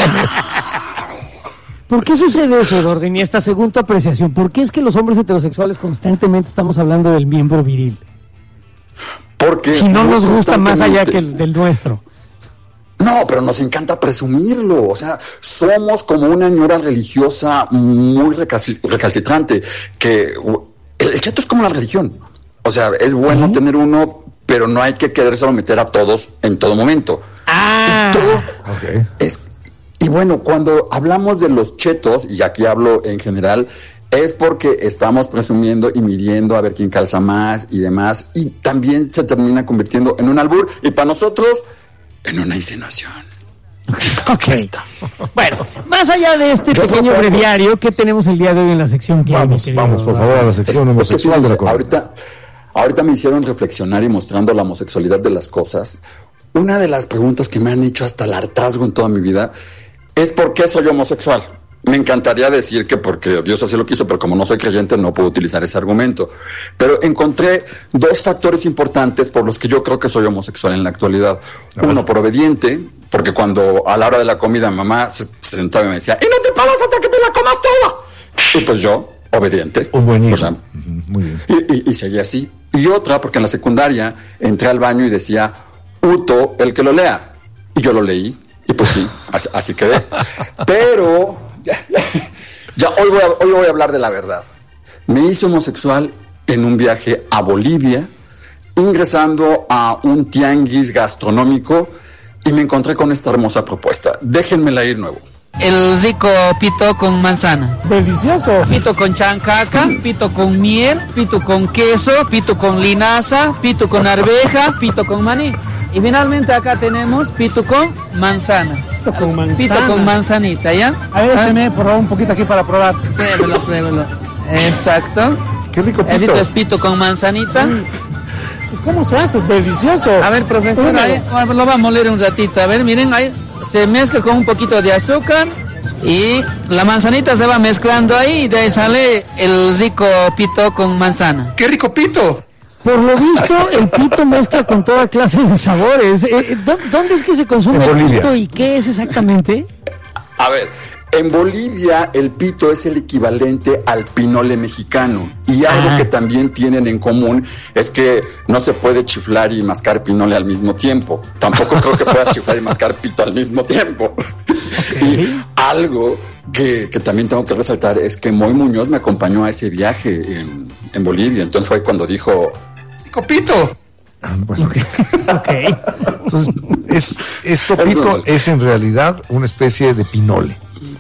¿Por qué sucede eso, Eduardo Iniesta, según tu apreciación? ¿Por qué es que los hombres heterosexuales constantemente estamos hablando del miembro viril? Porque si no nos gusta más allá que el del nuestro. No, pero nos encanta presumirlo. O sea, somos como una ñora religiosa muy recalci- recalcitrante. Que el, el cheto es como la religión. O sea, es bueno ¿Eh? tener uno, pero no hay que querérselo meter a todos en todo momento. Ah, y todo okay. es, y bueno, cuando hablamos de los chetos, y aquí hablo en general, es porque estamos presumiendo y midiendo a ver quién calza más y demás, y también se termina convirtiendo en un albur, y para nosotros, en una insinuación. Ok. Bueno, más allá de este Yo pequeño propongo... breviario, ¿qué tenemos el día de hoy en la sección? Vamos, vamos, por favor, a la sección es, homosexual es que, de la cosa. Ahorita... Ahorita me hicieron reflexionar y mostrando la homosexualidad de las cosas. Una de las preguntas que me han hecho hasta el hartazgo en toda mi vida es ¿por qué soy homosexual? Me encantaría decir que porque Dios así lo quiso, pero como no soy creyente no puedo utilizar ese argumento. Pero encontré dos factores importantes por los que yo creo que soy homosexual en la actualidad. Uno, por obediente, porque cuando a la hora de la comida mamá se, se sentaba y me decía ¡y no te paras hasta que te la comas toda! Y pues yo, obediente. Un buen hijo. O sea, uh-huh. Muy bien. Y, y, y seguía así. Y otra, porque en la secundaria entré al baño y decía, Uto, el que lo lea. Y yo lo leí, y pues sí, así, así quedé. Pero, ya, ya, ya hoy, voy a, hoy voy a hablar de la verdad. Me hice homosexual en un viaje a Bolivia, ingresando a un tianguis gastronómico, y me encontré con esta hermosa propuesta. Déjenmela ir nuevo. El rico pito con manzana. Delicioso. Pito con chancaca, pito con miel, pito con queso, pito con linaza, pito con arveja, pito con maní. Y finalmente acá tenemos pito con manzana. Pito con manzana. Pito con manzanita, ¿ya? A ver, écheme, ¿Ah? por favor, un poquito aquí para probar. Pruébelo, pruébelo. Exacto. Qué rico pito. Este es pito con manzanita. Mm. ¿Cómo se hace? Delicioso. A ver, profesor, ahí, lo va a moler un ratito. A ver, miren, ahí se mezcla con un poquito de azúcar y la manzanita se va mezclando ahí y de ahí sale el rico pito con manzana. ¡Qué rico pito! Por lo visto, el pito mezcla con toda clase de sabores. ¿Dónde es que se consume el pito y qué es exactamente? A ver, en Bolivia el pito es el equivalente al pinole mexicano. Y algo ah. que también tienen en común es que no se puede chiflar y mascar pinole al mismo tiempo. Tampoco creo que puedas chiflar y mascar pito al mismo tiempo. Okay. Y algo que, que también tengo que resaltar es que Moy Muñoz me acompañó a ese viaje en, en Bolivia. Entonces fue cuando dijo... ¡Pito! Ah, pues, okay. Okay. Entonces, es, esto pito Entonces, es en realidad una especie de pinole.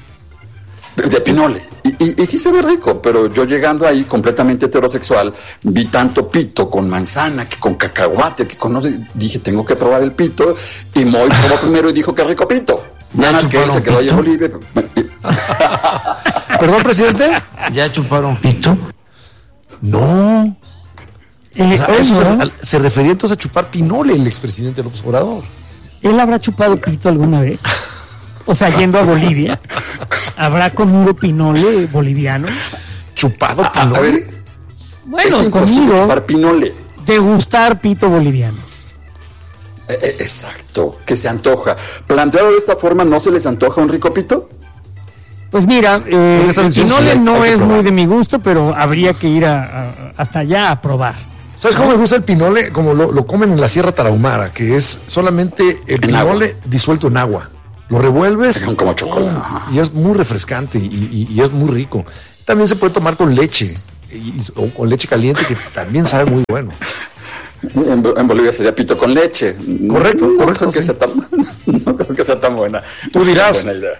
De, de pinole. Y, y, y sí se ve rico, pero yo llegando ahí completamente heterosexual, vi tanto pito con manzana, que con cacahuate, que con no sé, dije, tengo que probar el pito, y Moy probó primero y dijo que rico pito. Nada más que él se quedó ahí en Bolivia. ¿Perdón, presidente? ¿Ya chuparon pito? No. Eh, o sea, eso se, se refería entonces a chupar pinole el expresidente López Obrador. ¿Él habrá chupado pito alguna vez? O sea, yendo a Bolivia, ¿habrá comido pinole boliviano? ¿Chupado pinole? A ver, bueno, es comido. Chupar pinole. Degustar pito boliviano. Eh, exacto, que se antoja. Planteado de esta forma, ¿no se les antoja un rico pito? Pues mira, eh, el pinole sí, no es muy de mi gusto, pero habría que ir a, a, hasta allá a probar. ¿Sabes cómo me gusta el pinole? Como lo, lo comen en la Sierra Tarahumara, que es solamente el pinole agua. disuelto en agua. Lo revuelves como chocolate oh, y es muy refrescante y, y, y es muy rico. También se puede tomar con leche y, o con leche caliente, que también sabe muy bueno. En, en Bolivia sería pito con leche. Correcto, no, correcto. Creo que sí. sea tan, no creo que sea tan buena. Tú dirás. Buena idea.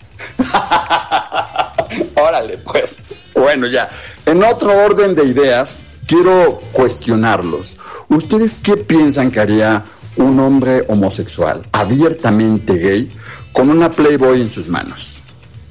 Órale, pues. Bueno, ya. En otro orden de ideas, quiero cuestionarlos. ¿Ustedes qué piensan que haría un hombre homosexual, abiertamente gay, con una Playboy en sus manos?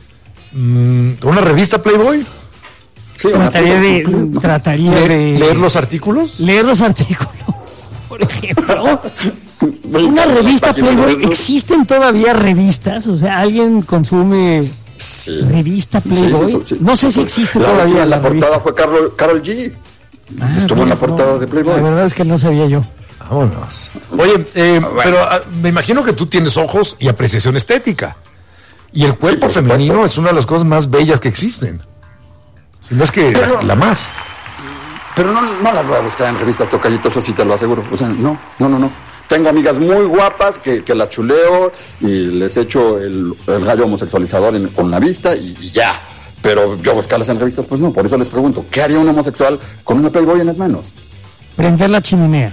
Mm, ¿Una revista Playboy? Sí, trataría de, ¿no? trataría ¿Le, de leer los artículos. Leer los artículos, por ejemplo. Una revista Playboy. ¿Existen todavía revistas? O sea, ¿alguien consume sí. revista Playboy? Sí, sí, sí, no sé si existe la todavía. La, la portada fue Carol, Carol G. Ah, Estuvo no, en la portada no, de Playboy. La verdad es que no sabía yo. Vámonos. Oye, eh, bueno. pero uh, me imagino que tú tienes ojos y apreciación estética. Y el cuerpo sí, femenino supuesto. es una de las cosas más bellas que existen. Si no es que pero, la, la más. Pero no, no las voy a buscar en revistas tocallitos, eso sí te lo aseguro. O sea, no, no, no, no. Tengo amigas muy guapas que, que las chuleo y les echo el, el gallo homosexualizador en, con la vista y, y ya. Pero yo buscarlas en revistas, pues no. Por eso les pregunto, ¿qué haría un homosexual con una Playboy en las manos? Prender la chimenea.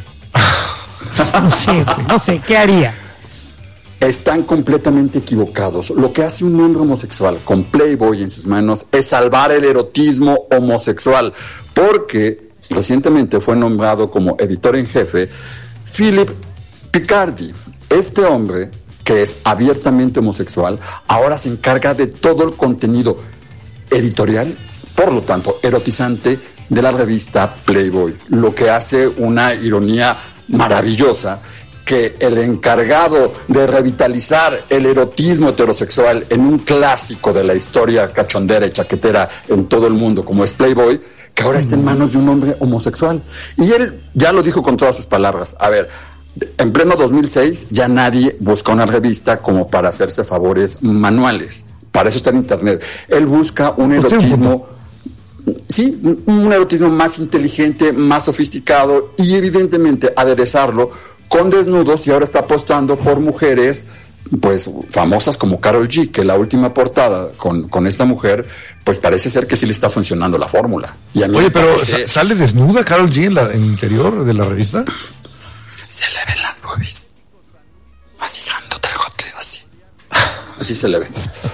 No sé, no sé, ¿qué haría? Están completamente equivocados. Lo que hace un hombre homosexual con Playboy en sus manos es salvar el erotismo homosexual, porque recientemente fue nombrado como editor en jefe Philip Picardi. Este hombre, que es abiertamente homosexual, ahora se encarga de todo el contenido editorial, por lo tanto, erotizante de la revista Playboy, lo que hace una ironía maravillosa, que el encargado de revitalizar el erotismo heterosexual en un clásico de la historia cachondera y chaquetera en todo el mundo, como es Playboy, que ahora está en manos de un hombre homosexual. Y él ya lo dijo con todas sus palabras. A ver, en pleno dos mil seis ya nadie busca una revista como para hacerse favores manuales. Para eso está en internet. Él busca un erotismo... Sí, un erotismo más inteligente, más sofisticado y evidentemente aderezarlo con desnudos, y ahora está apostando por mujeres pues famosas como Karol G, que la última portada con, con esta mujer pues parece ser que sí le está funcionando la fórmula. Y a mí Oye, pero parece... ¿sale desnuda Karol G en, la, en el interior de la revista? Se le ven las boobies. Así grandote el jote, así. Así se le ve.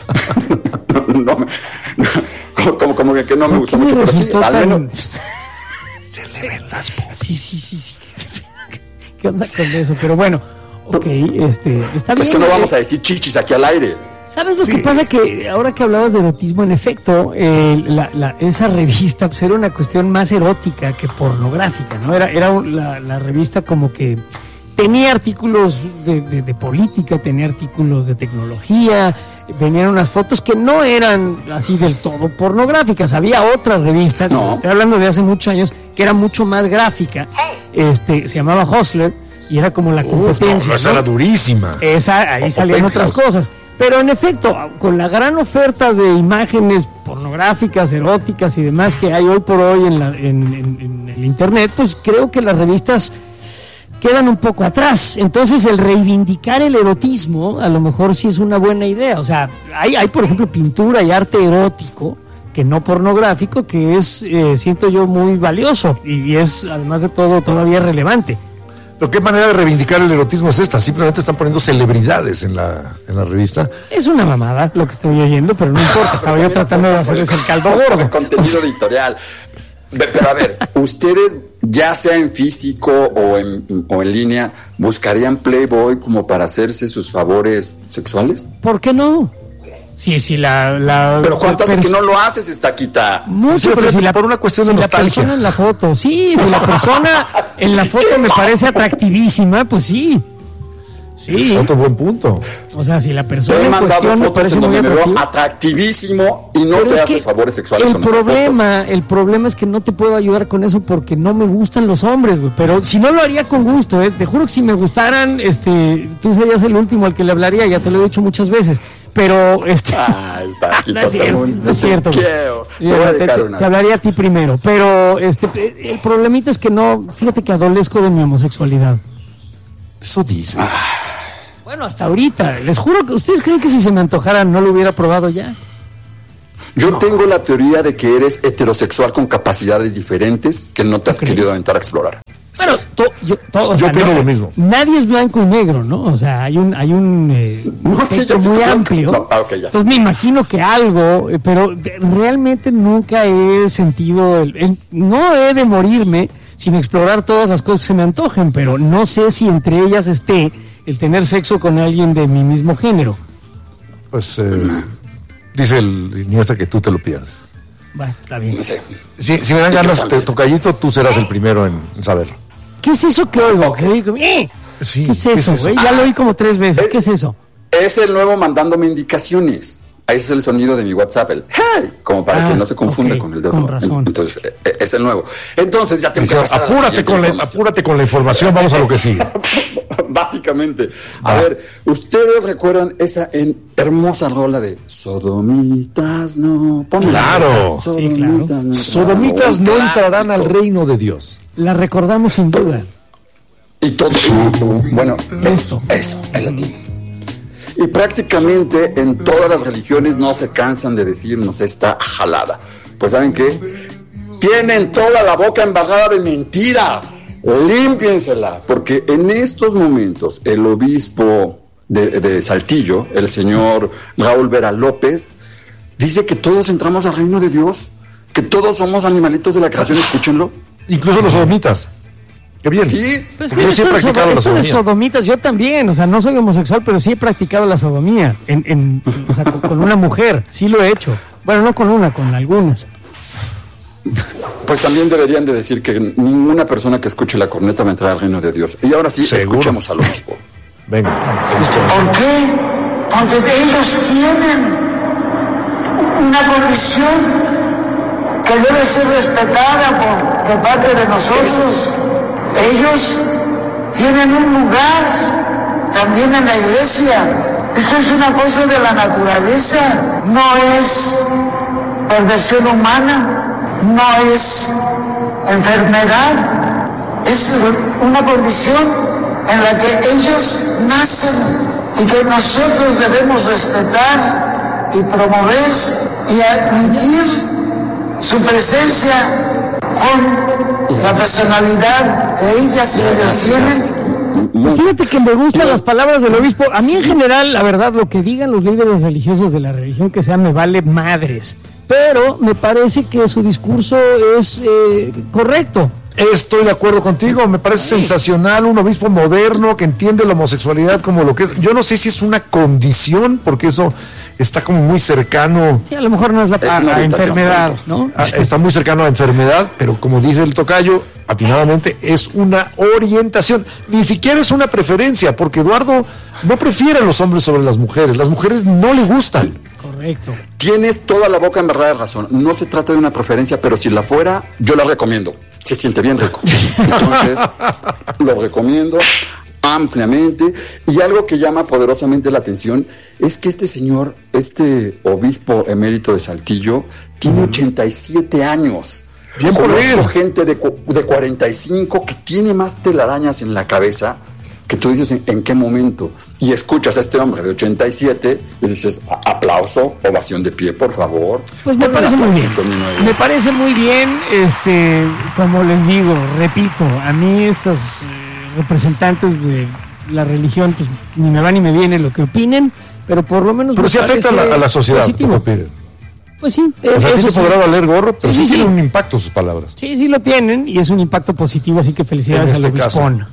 no me... No, Como, como que, que no me gusta mucho, pero sí, al menos se le ven las boobies. Sí, sí, sí, sí. ¿Qué onda con eso? Pero bueno, ok, este, está bien. Es que no vamos a decir chichis aquí al aire. ¿Sabes lo sí. que pasa? Que ahora que hablabas de erotismo, en efecto, eh, la, la, esa revista pues, era una cuestión más erótica que pornográfica, ¿no? Era, era la, la revista como que tenía artículos de, de, de política, tenía artículos de tecnología, venían unas fotos que no eran así del todo pornográficas. Había otra revista, no. estoy hablando de hace muchos años, que era mucho más gráfica, este, se llamaba Hustler, y era como la competencia. Uf, no, esa ¿no? era durísima. Esa, ahí o salían otras cosas. Pero en efecto, con la gran oferta de imágenes pornográficas, eróticas y demás que hay hoy por hoy en, la, en, en, en el internet, pues creo que las revistas quedan un poco atrás. Entonces el reivindicar el erotismo a lo mejor sí es una buena idea. O sea, hay, hay por ejemplo pintura y arte erótico, que no pornográfico, que es, eh, siento yo, muy valioso y es, además de todo, todavía relevante. ¿Pero qué manera de reivindicar el erotismo es esta? Simplemente están poniendo celebridades en la, en la revista. Es una mamada lo que estoy oyendo, pero no importa, estaba yo tratando de hacerles el caldo gordo. Contenido editorial. Pero a ver, ustedes, ya sea en físico o en, o en línea, ¿buscarían Playboy como para hacerse sus favores sexuales? ¿Por qué no? Sí, sí, la... la pero ¿cuántas veces que no lo haces, Estaquita? Mucho, pero si la, por una cuestión de nostalgia. Si la persona en la foto, sí, si la persona en la foto me parece atractivísima, pues sí. Sí. Otro buen punto. O sea, si la persona te he en cuestión me parece muy atractivo. atractivísimo y no pero te haces favores sexuales el con problema, el problema es que no te puedo ayudar con eso porque no me gustan los hombres, güey. Pero si no lo haría con gusto, ¿eh? Te juro que si me gustaran, este, tú serías el último al que le hablaría, ya te lo he dicho muchas veces. Pero este Ay, Paquito, no es cierto, no es cierto. Te, te, te, te hablaría a ti primero, pero este el problemita es que no, fíjate que adolezco de mi homosexualidad. Eso dices. Ah. Bueno, hasta ahorita, les juro que ustedes creen que si se me antojara no lo hubiera probado ya. Yo no. tengo la teoría de que eres heterosexual con capacidades diferentes que no te has querido aventar a explorar. Pero to, yo, to, yo sea, opino no, lo mismo. Nadie es blanco y negro, ¿no? O sea, hay un hay un eh, no, sí, muy amplio. No, ah, okay, Entonces me imagino que algo, eh, pero de, realmente nunca he sentido, el, el, no he de morirme sin explorar todas las cosas que se me antojen, pero no sé si entre ellas esté el tener sexo con alguien de mi mismo género. Pues eh, dice el Iniesta que tú te lo pierdes. Bueno, está bien. No sé. Si, si me dan ganas, te, tocallito, tú serás el primero en, en saberlo. ¿Qué es eso que oigo? ¿Qué, oigo? ¿Eh? Sí, ¿Qué es eso, güey? Ya lo oí como tres veces. ¿Qué es eso? Es el nuevo mandándome indicaciones. Ese es el sonido de mi WhatsApp, el hey, como para ah, que no se confunda okay, con el de otro. Con razón. Entonces, es el nuevo. Entonces ya tengo que pasar apúrate, a con la, apúrate con la información, vamos a lo que sigue. Básicamente. A ah. ver, ¿ustedes recuerdan esa en hermosa rola de Sodomitas no? Ponla. Claro. Sodomitas, sí, claro. no, Sodomitas no entrarán al reino de Dios. La recordamos sin duda. Y todo. Bueno, esto. Eso, el latín. Y prácticamente en todas las religiones no se cansan de decirnos esta jalada. Pues ¿saben qué? Tienen toda la boca embarrada de mentira. Límpiensela, porque en estos momentos el obispo de, de Saltillo, el señor Raúl Vera López, dice que todos entramos al reino de Dios, que todos somos animalitos de la creación, escúchenlo. Incluso los sodomitas. Qué bien. Sí, pues yo sí he practicado la sodomía. De sodomitas, yo también, o sea, no soy homosexual, pero sí he practicado la sodomía en, en, o sea, con, con una mujer, sí lo he hecho. Bueno, no con una, con algunas. Pues también deberían de decir que ninguna persona que escuche la corneta va a entrar al reino de Dios. Y ahora sí, ¿seguro? Escuchemos al obispo. Venga. ¿Por qué? Porque ellos tienen una condición que debe ser respetada por, de parte de nosotros. Ellos tienen un lugar también en la iglesia. Esto es una cosa de la naturaleza, no es perversión humana, no es enfermedad, es una condición en la que ellos nacen y que nosotros debemos respetar y promover y admitir su presencia con la personalidad de ellas que ellos tienen. Pues fíjate que me gustan las palabras del obispo. A mí en general, la verdad, lo que digan los líderes religiosos de la religión que sea me vale madres. Pero me parece que su discurso es eh, correcto. Estoy de acuerdo contigo, me parece sí. sensacional, un obispo moderno que entiende la homosexualidad como lo que es. Yo no sé si es una condición, porque eso está como muy cercano. Sí, a lo mejor no es la es a, a enfermedad, ¿no? A, está muy cercano a enfermedad, pero como dice el tocayo, atinadamente, es una orientación. Ni siquiera es una preferencia, porque Eduardo no prefiere a los hombres sobre las mujeres. Las mujeres no le gustan. Correcto. Tienes toda la boca en verdad de razón. No se trata de una preferencia, pero si la fuera, yo la recomiendo. Se siente bien rico. Entonces, lo recomiendo ampliamente. Y algo que llama poderosamente la atención es que este señor, este obispo emérito de Saltillo, tiene ochenta y siete años. Bien por él. Gente de, de cuarenta y cinco que tiene más telarañas en la cabeza que tú dices en, en qué momento. Y escuchas a este hombre de ochenta y siete y dices, aplauso, ovación de pie, por favor. Pues me parece muy bien. Me parece muy bien, este, como les digo, repito, a mí estos eh, representantes de la religión, pues ni me va ni me viene lo que opinen, pero por lo menos... Pero sí afecta a la, a la sociedad. Pues sí. O sea, eso sí podrá valer gorro, pero sí, sí, sí tienen sí. un impacto sus palabras. Sí, sí lo tienen, y es un impacto positivo, así que felicidades este al obispón.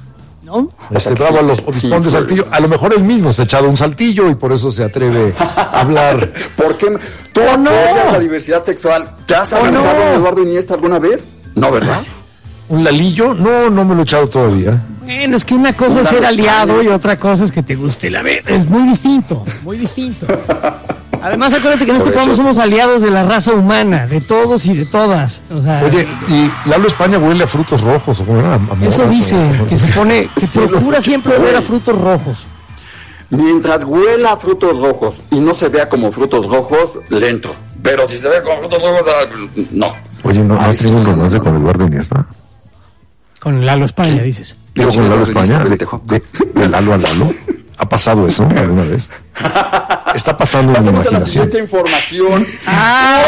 ¿no? Este, bravo a los obispón de Saltillo. A lo mejor él mismo se ha echado un saltillo y por eso se atreve a hablar. ¿Por qué? ¿Tú oh, no. apoyas la diversidad sexual? ¿Te has aventado oh, no. a Eduardo Iniesta alguna vez? No, ¿verdad? ¿Un lalillo? No, no me lo he echado todavía. Bueno, es que una cosa es ser aliado y otra cosa es que te guste la vida. Es muy distinto, muy distinto. Además, acuérdate que en este programa somos aliados de la raza humana, de todos y de todas. O sea, oye, ¿y Lalo España huele a frutos rojos? ¿O cómo era? ¿A eso dice, o... que se pone, que sí, procura siempre oler a frutos rojos. Mientras huela a frutos rojos y no se vea como frutos rojos, le entro. Pero si se ve como frutos rojos, no. Oye, ¿no has tenido un romance con Eduardo Iniesta? Con Lalo España, dices. Digo, con Lalo España, de, de, de Lalo a Lalo. ¿Ha pasado eso alguna vez? Está pasando en mi imaginación. A la siguiente información. ¡Ah!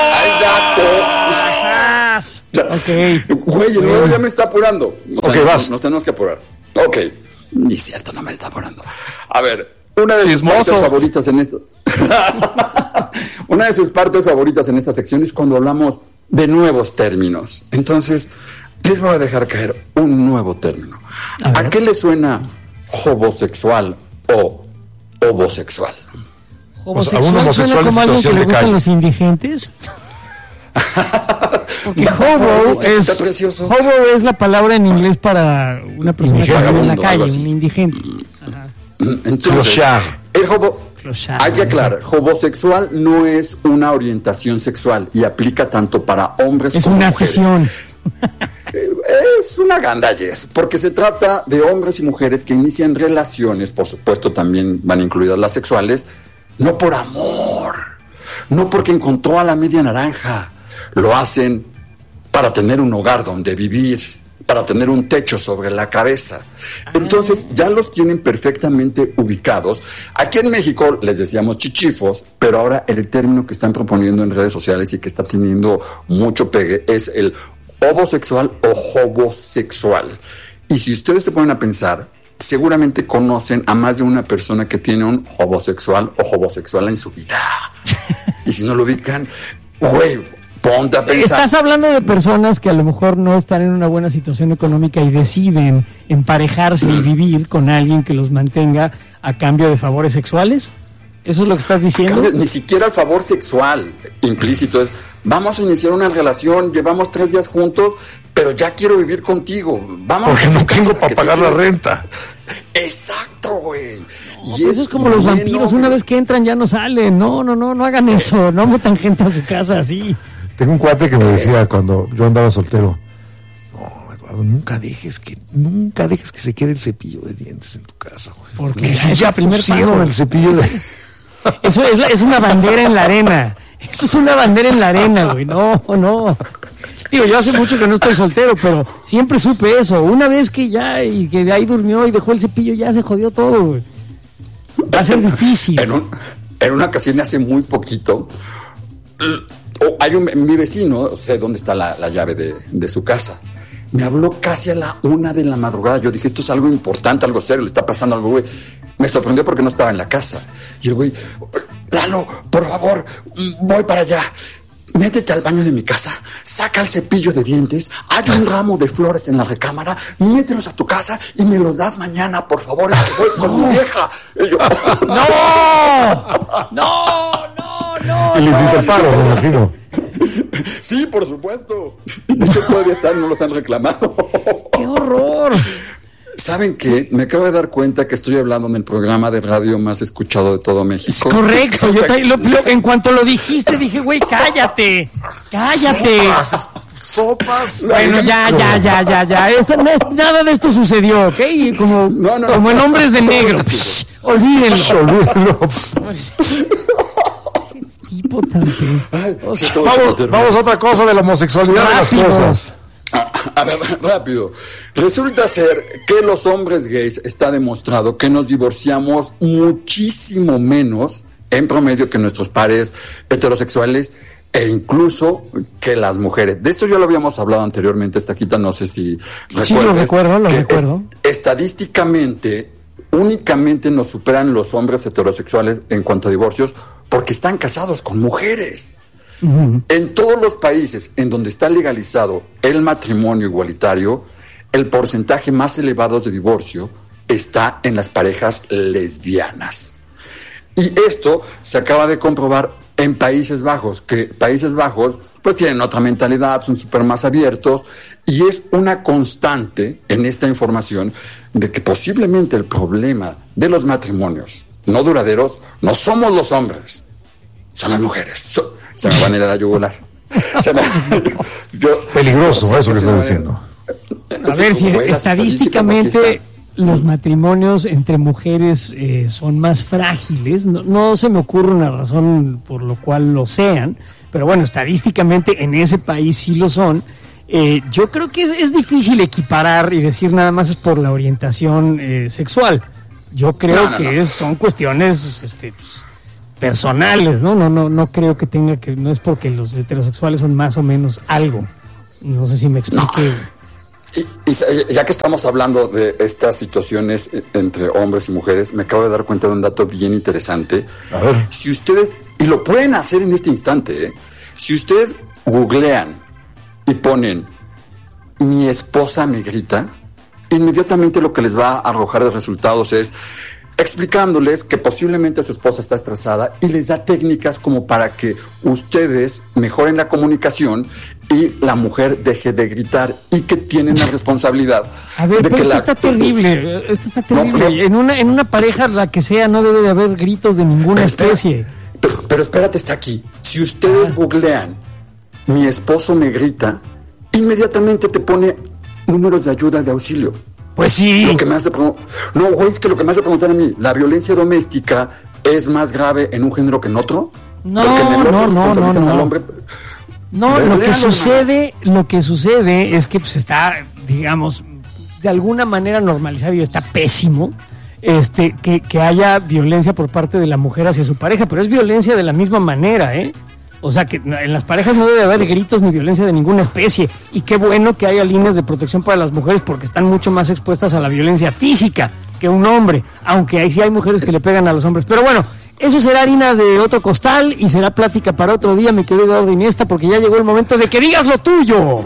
¡Hay datos! Ok. Güey, el nuevo ya me está apurando. O sea, ok, vas. Nos, nos tenemos que apurar. Ok. Ni cierto, no me está apurando. A ver, una de sus partes favoritas en esto. Una de sus partes favoritas en esta sección es cuando hablamos de nuevos términos. Entonces, les voy a dejar caer un nuevo término. ¿A, ¿A qué le suena homosexual o homosexual? ¿Homosexual, o sea, suena como alguien que le gustan los indigentes? Porque hobo es, hobo es la palabra en inglés para una persona que vive en la calle, un indigente. Ajá. Entonces, el hobo, hay que aclarar, homosexual no es una orientación sexual y aplica tanto para hombres es como una mujeres. Afición. Es una gandallez, porque se trata de hombres y mujeres que inician relaciones, por supuesto también van incluidas las sexuales, no por amor, no porque encontró a la media naranja, lo hacen para tener un hogar donde vivir, para tener un techo sobre la cabeza. Entonces ya los tienen perfectamente ubicados. Aquí en México les decíamos chichifos, pero ahora el término que están proponiendo en redes sociales y que está teniendo mucho pegue es el homosexual o homosexual. Y si ustedes se ponen a pensar, seguramente conocen a más de una persona que tiene un homosexual o homosexual en su vida. Y si no lo ubican, güey, ponte a pensar. Estás hablando de personas que a lo mejor no están en una buena situación económica y deciden emparejarse y vivir con alguien que los mantenga a cambio de favores sexuales. ¿Eso es lo que estás diciendo? Cambio, ni siquiera el favor sexual implícito es: vamos a iniciar una relación, llevamos tres días juntos, pero ya quiero vivir contigo. Vamos. Porque no tengo para pagar la renta. Exacto, güey. No, y eso es como los vampiros, no, una vez que entran ya no salen. No, no, no, no hagan eso. No metan gente a su casa así. Tengo un cuate que me decía cuando yo andaba soltero: no, Eduardo, nunca dejes que, nunca dejes que se quede el cepillo de dientes en tu casa, güey. Porque si ya primer paso el cepillo de... Eso es, la, es una bandera en la arena. Eso es una bandera en la arena, güey. No, no. Digo, yo hace mucho que no estoy soltero, pero siempre supe eso. Una vez que ya, y que de ahí durmió y dejó el cepillo, ya se jodió todo, güey. Va a ser difícil. En, un, en una ocasión hace muy poquito, oh, hay un, mi vecino, sé dónde está la, la llave de, de su casa. Me habló casi a la una de la madrugada. Yo dije, esto es algo importante, algo serio, le está pasando algo, güey. Me sorprendió porque no estaba en la casa. Y el güey, Lalo, por favor, voy para allá. Métete al baño de mi casa, saca el cepillo de dientes, hay un ramo de flores en la recámara, mételos a tu casa y me los das mañana, por favor, es que voy con mi vieja. Y yo, ¡no! ¡No, no, no! Y le hiciste el paro, me imagino. Sí, por supuesto. De hecho, todavía están, no los han reclamado. ¡Qué horror! ¿Saben qué? Me acabo de dar cuenta que estoy hablando en el programa de radio más escuchado de todo México. Es correcto. Yo te, lo, lo, en cuanto lo dijiste, dije, güey, cállate. Cállate. Sopas. Sopas. Bueno, ya, ya, ya, ya, ya. Esto, no, nada de esto sucedió, ¿ok? Como, no, no, como en Hombres de Negro. Psh, olvídenlo. Olvídenlo. Qué tipo tan feo. Vamos, vamos a otra cosa de la homosexualidad de las cosas. A ver, rápido. Resulta ser que los hombres gays está demostrado que nos divorciamos muchísimo menos en promedio que nuestros pares heterosexuales e incluso que las mujeres. De esto ya lo habíamos hablado anteriormente, Estaquita, no sé si recuerdas. Sí, lo recuerdo, lo recuerdo. Est- estadísticamente, únicamente nos superan los hombres heterosexuales en cuanto a divorcios porque están casados con mujeres. Uh-huh. En todos los países en donde está legalizado el matrimonio igualitario, el porcentaje más elevado de divorcio está en las parejas lesbianas. Y esto se acaba de comprobar en Países Bajos, que Países Bajos pues tienen otra mentalidad, son súper más abiertos, y es una constante en esta información de que posiblemente el problema de los matrimonios no duraderos no somos los hombres, son las mujeres. So, se me van a ir a la yugular. Se me, yo, Peligroso yo, eso que estás diciendo. A ver, si estadísticamente los matrimonios entre mujeres eh, son más frágiles, no, no se me ocurre una razón por lo cual lo sean, pero bueno, estadísticamente en ese país sí lo son. Eh, yo creo que es, es difícil equiparar y decir nada más es por la orientación eh, sexual. Yo creo no, no, que no. Es, son cuestiones este, pues, personales, ¿no? No, no, no creo que tenga que, no es porque los heterosexuales son más o menos algo. No sé si me explique. No. Y, y ya que estamos hablando de estas situaciones entre hombres y mujeres, me acabo de dar cuenta de un dato bien interesante. A ver. Si ustedes, y lo pueden hacer en este instante, ¿eh? Si ustedes googlean y ponen mi esposa me grita, inmediatamente lo que les va a arrojar de resultados es explicándoles que posiblemente su esposa está estresada y les da técnicas como para que ustedes mejoren la comunicación y la mujer deje de gritar y que tienen la responsabilidad. A ver, de pero que esto la... está terrible, esto está terrible. No, no. En una en una pareja, la que sea, no debe de haber gritos de ninguna pero especie. Espera, pero, pero espérate, está aquí. Si ustedes ah. googlean mi esposo me grita, inmediatamente te pone números de ayuda, de auxilio. Pues sí. Lo que me hace pregun- no, güey, es que lo que me hace preguntar a mí, ¿la violencia doméstica es más grave en un género que en otro? No, Porque en el otro no, no, no, no. al hombre. No, lo que sucede, lo que sucede es que pues está, digamos, de alguna manera normalizado y está pésimo, este, que, que haya violencia por parte de la mujer hacia su pareja, pero es violencia de la misma manera, ¿eh? O sea, que en las parejas no debe haber gritos ni violencia de ninguna especie. Y qué bueno que haya líneas de protección para las mujeres porque están mucho más expuestas a la violencia física que un hombre. Aunque ahí sí hay mujeres que le pegan a los hombres. Pero bueno, eso será harina de otro costal y será plática para otro día, mi querido Eduardo Iniesta, porque ya llegó el momento de que digas lo tuyo.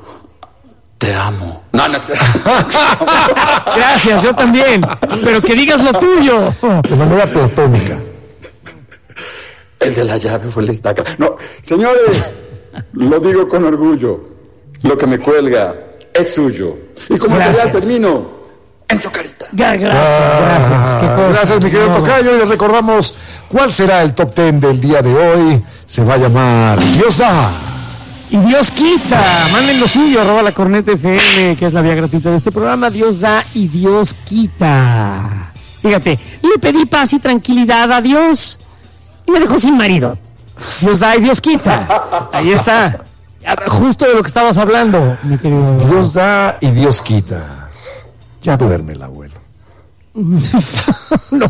Te amo. No, no sé. Gracias, yo también. Pero que digas lo tuyo. De manera platónica. El de la llave fue la estaca. No, señores, lo digo con orgullo. Lo que me cuelga es suyo. Y como ya termino en su carita. Gracias, gracias. ¿Qué cosa? Gracias, mi querido Tocayo. Y les recordamos cuál será el top ten del día de hoy. Se va a llamar Dios da y Dios quita. Manden lo suyo, arroba la corneta F M, que es la vía gratuita de este programa. Dios da y Dios quita. Fíjate, le pedí paz y tranquilidad a Dios y me dejó sin marido. Dios da y Dios quita. Ahí está. Justo de lo que estabas hablando, mi querido. Dios da y Dios quita. Ya duerme el abuelo. No.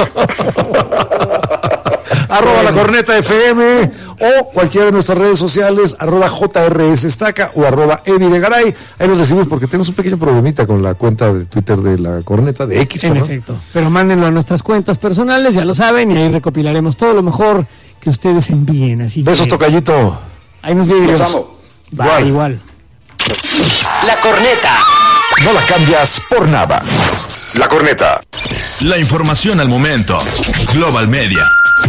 Arroba la corneta F M o cualquiera de nuestras redes sociales, arroba J R S Estaca o arroba Evi de Garay. Ahí nos decimos porque tenemos un pequeño problemita con la cuenta de Twitter de la corneta, de X. En perdón. efecto, pero mándenlo a nuestras cuentas personales, ya lo saben, y ahí recopilaremos todo lo mejor que ustedes envíen. Así Besos, que, Tocayito. Ahí nos vemos. Los amo. Va, igual. igual. La corneta. No la cambias por nada. La corneta. La información al momento. Global Media.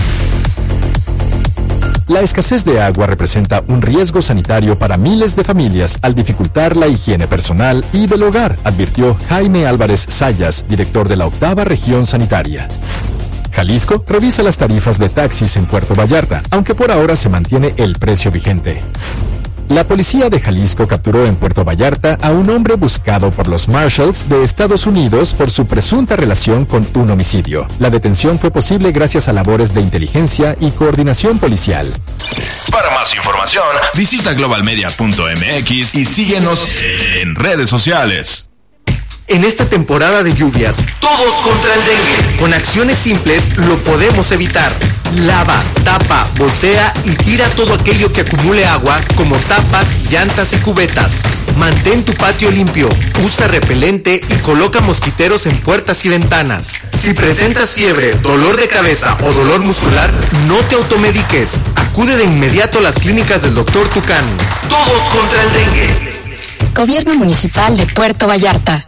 La escasez de agua representa un riesgo sanitario para miles de familias al dificultar la higiene personal y del hogar, advirtió Jaime Álvarez Sayas, director de la octava región sanitaria. Jalisco revisa las tarifas de taxis en Puerto Vallarta, aunque por ahora se mantiene el precio vigente. La policía de Jalisco capturó en Puerto Vallarta a un hombre buscado por los Marshals de Estados Unidos por su presunta relación con un homicidio. La detención fue posible gracias a labores de inteligencia y coordinación policial. Para más información, visita global media punto m x y síguenos en redes sociales. En esta temporada de lluvias, todos contra el dengue. Con acciones simples lo podemos evitar. Lava, tapa, voltea y tira todo aquello que acumule agua, como tapas, llantas y cubetas. Mantén tu patio limpio, usa repelente y coloca mosquiteros en puertas y ventanas. Si presentas fiebre, dolor de cabeza o dolor muscular, no te automediques. Acude de inmediato a las clínicas del doctor Tucán. Todos contra el dengue. Gobierno Municipal de Puerto Vallarta.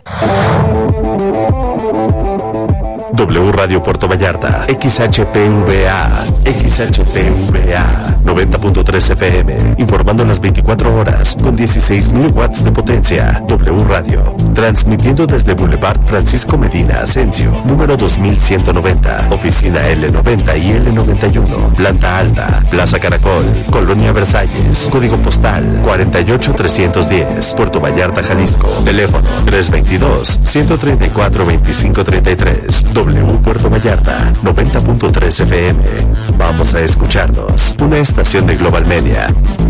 W Radio Puerto Vallarta, X H P V A, X H P V A, noventa punto tres F M, informando las veinticuatro horas con dieciséis mil watts de potencia. W Radio, transmitiendo desde Boulevard Francisco Medina Asensio, número dos mil ciento noventa, oficina L noventa y L noventa y uno, planta alta, Plaza Caracol, Colonia Versalles, código postal cuarenta y ocho trescientos diez, Puerto Vallarta, Jalisco, teléfono tres veintidós, ciento treinta y cuatro, veinticinco treinta y tres. W Puerto Vallarta, noventa punto tres F M. Vamos a escucharnos. Una estación de Global Media.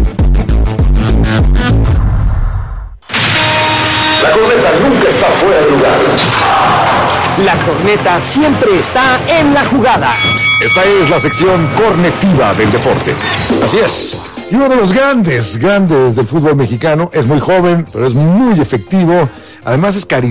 La corneta nunca está fuera de lugar. La corneta siempre está en la jugada. Esta es la sección cornetiva del deporte. Así es. Y uno de los grandes, grandes del fútbol mexicano, es muy joven, pero es muy efectivo. Además es carismático.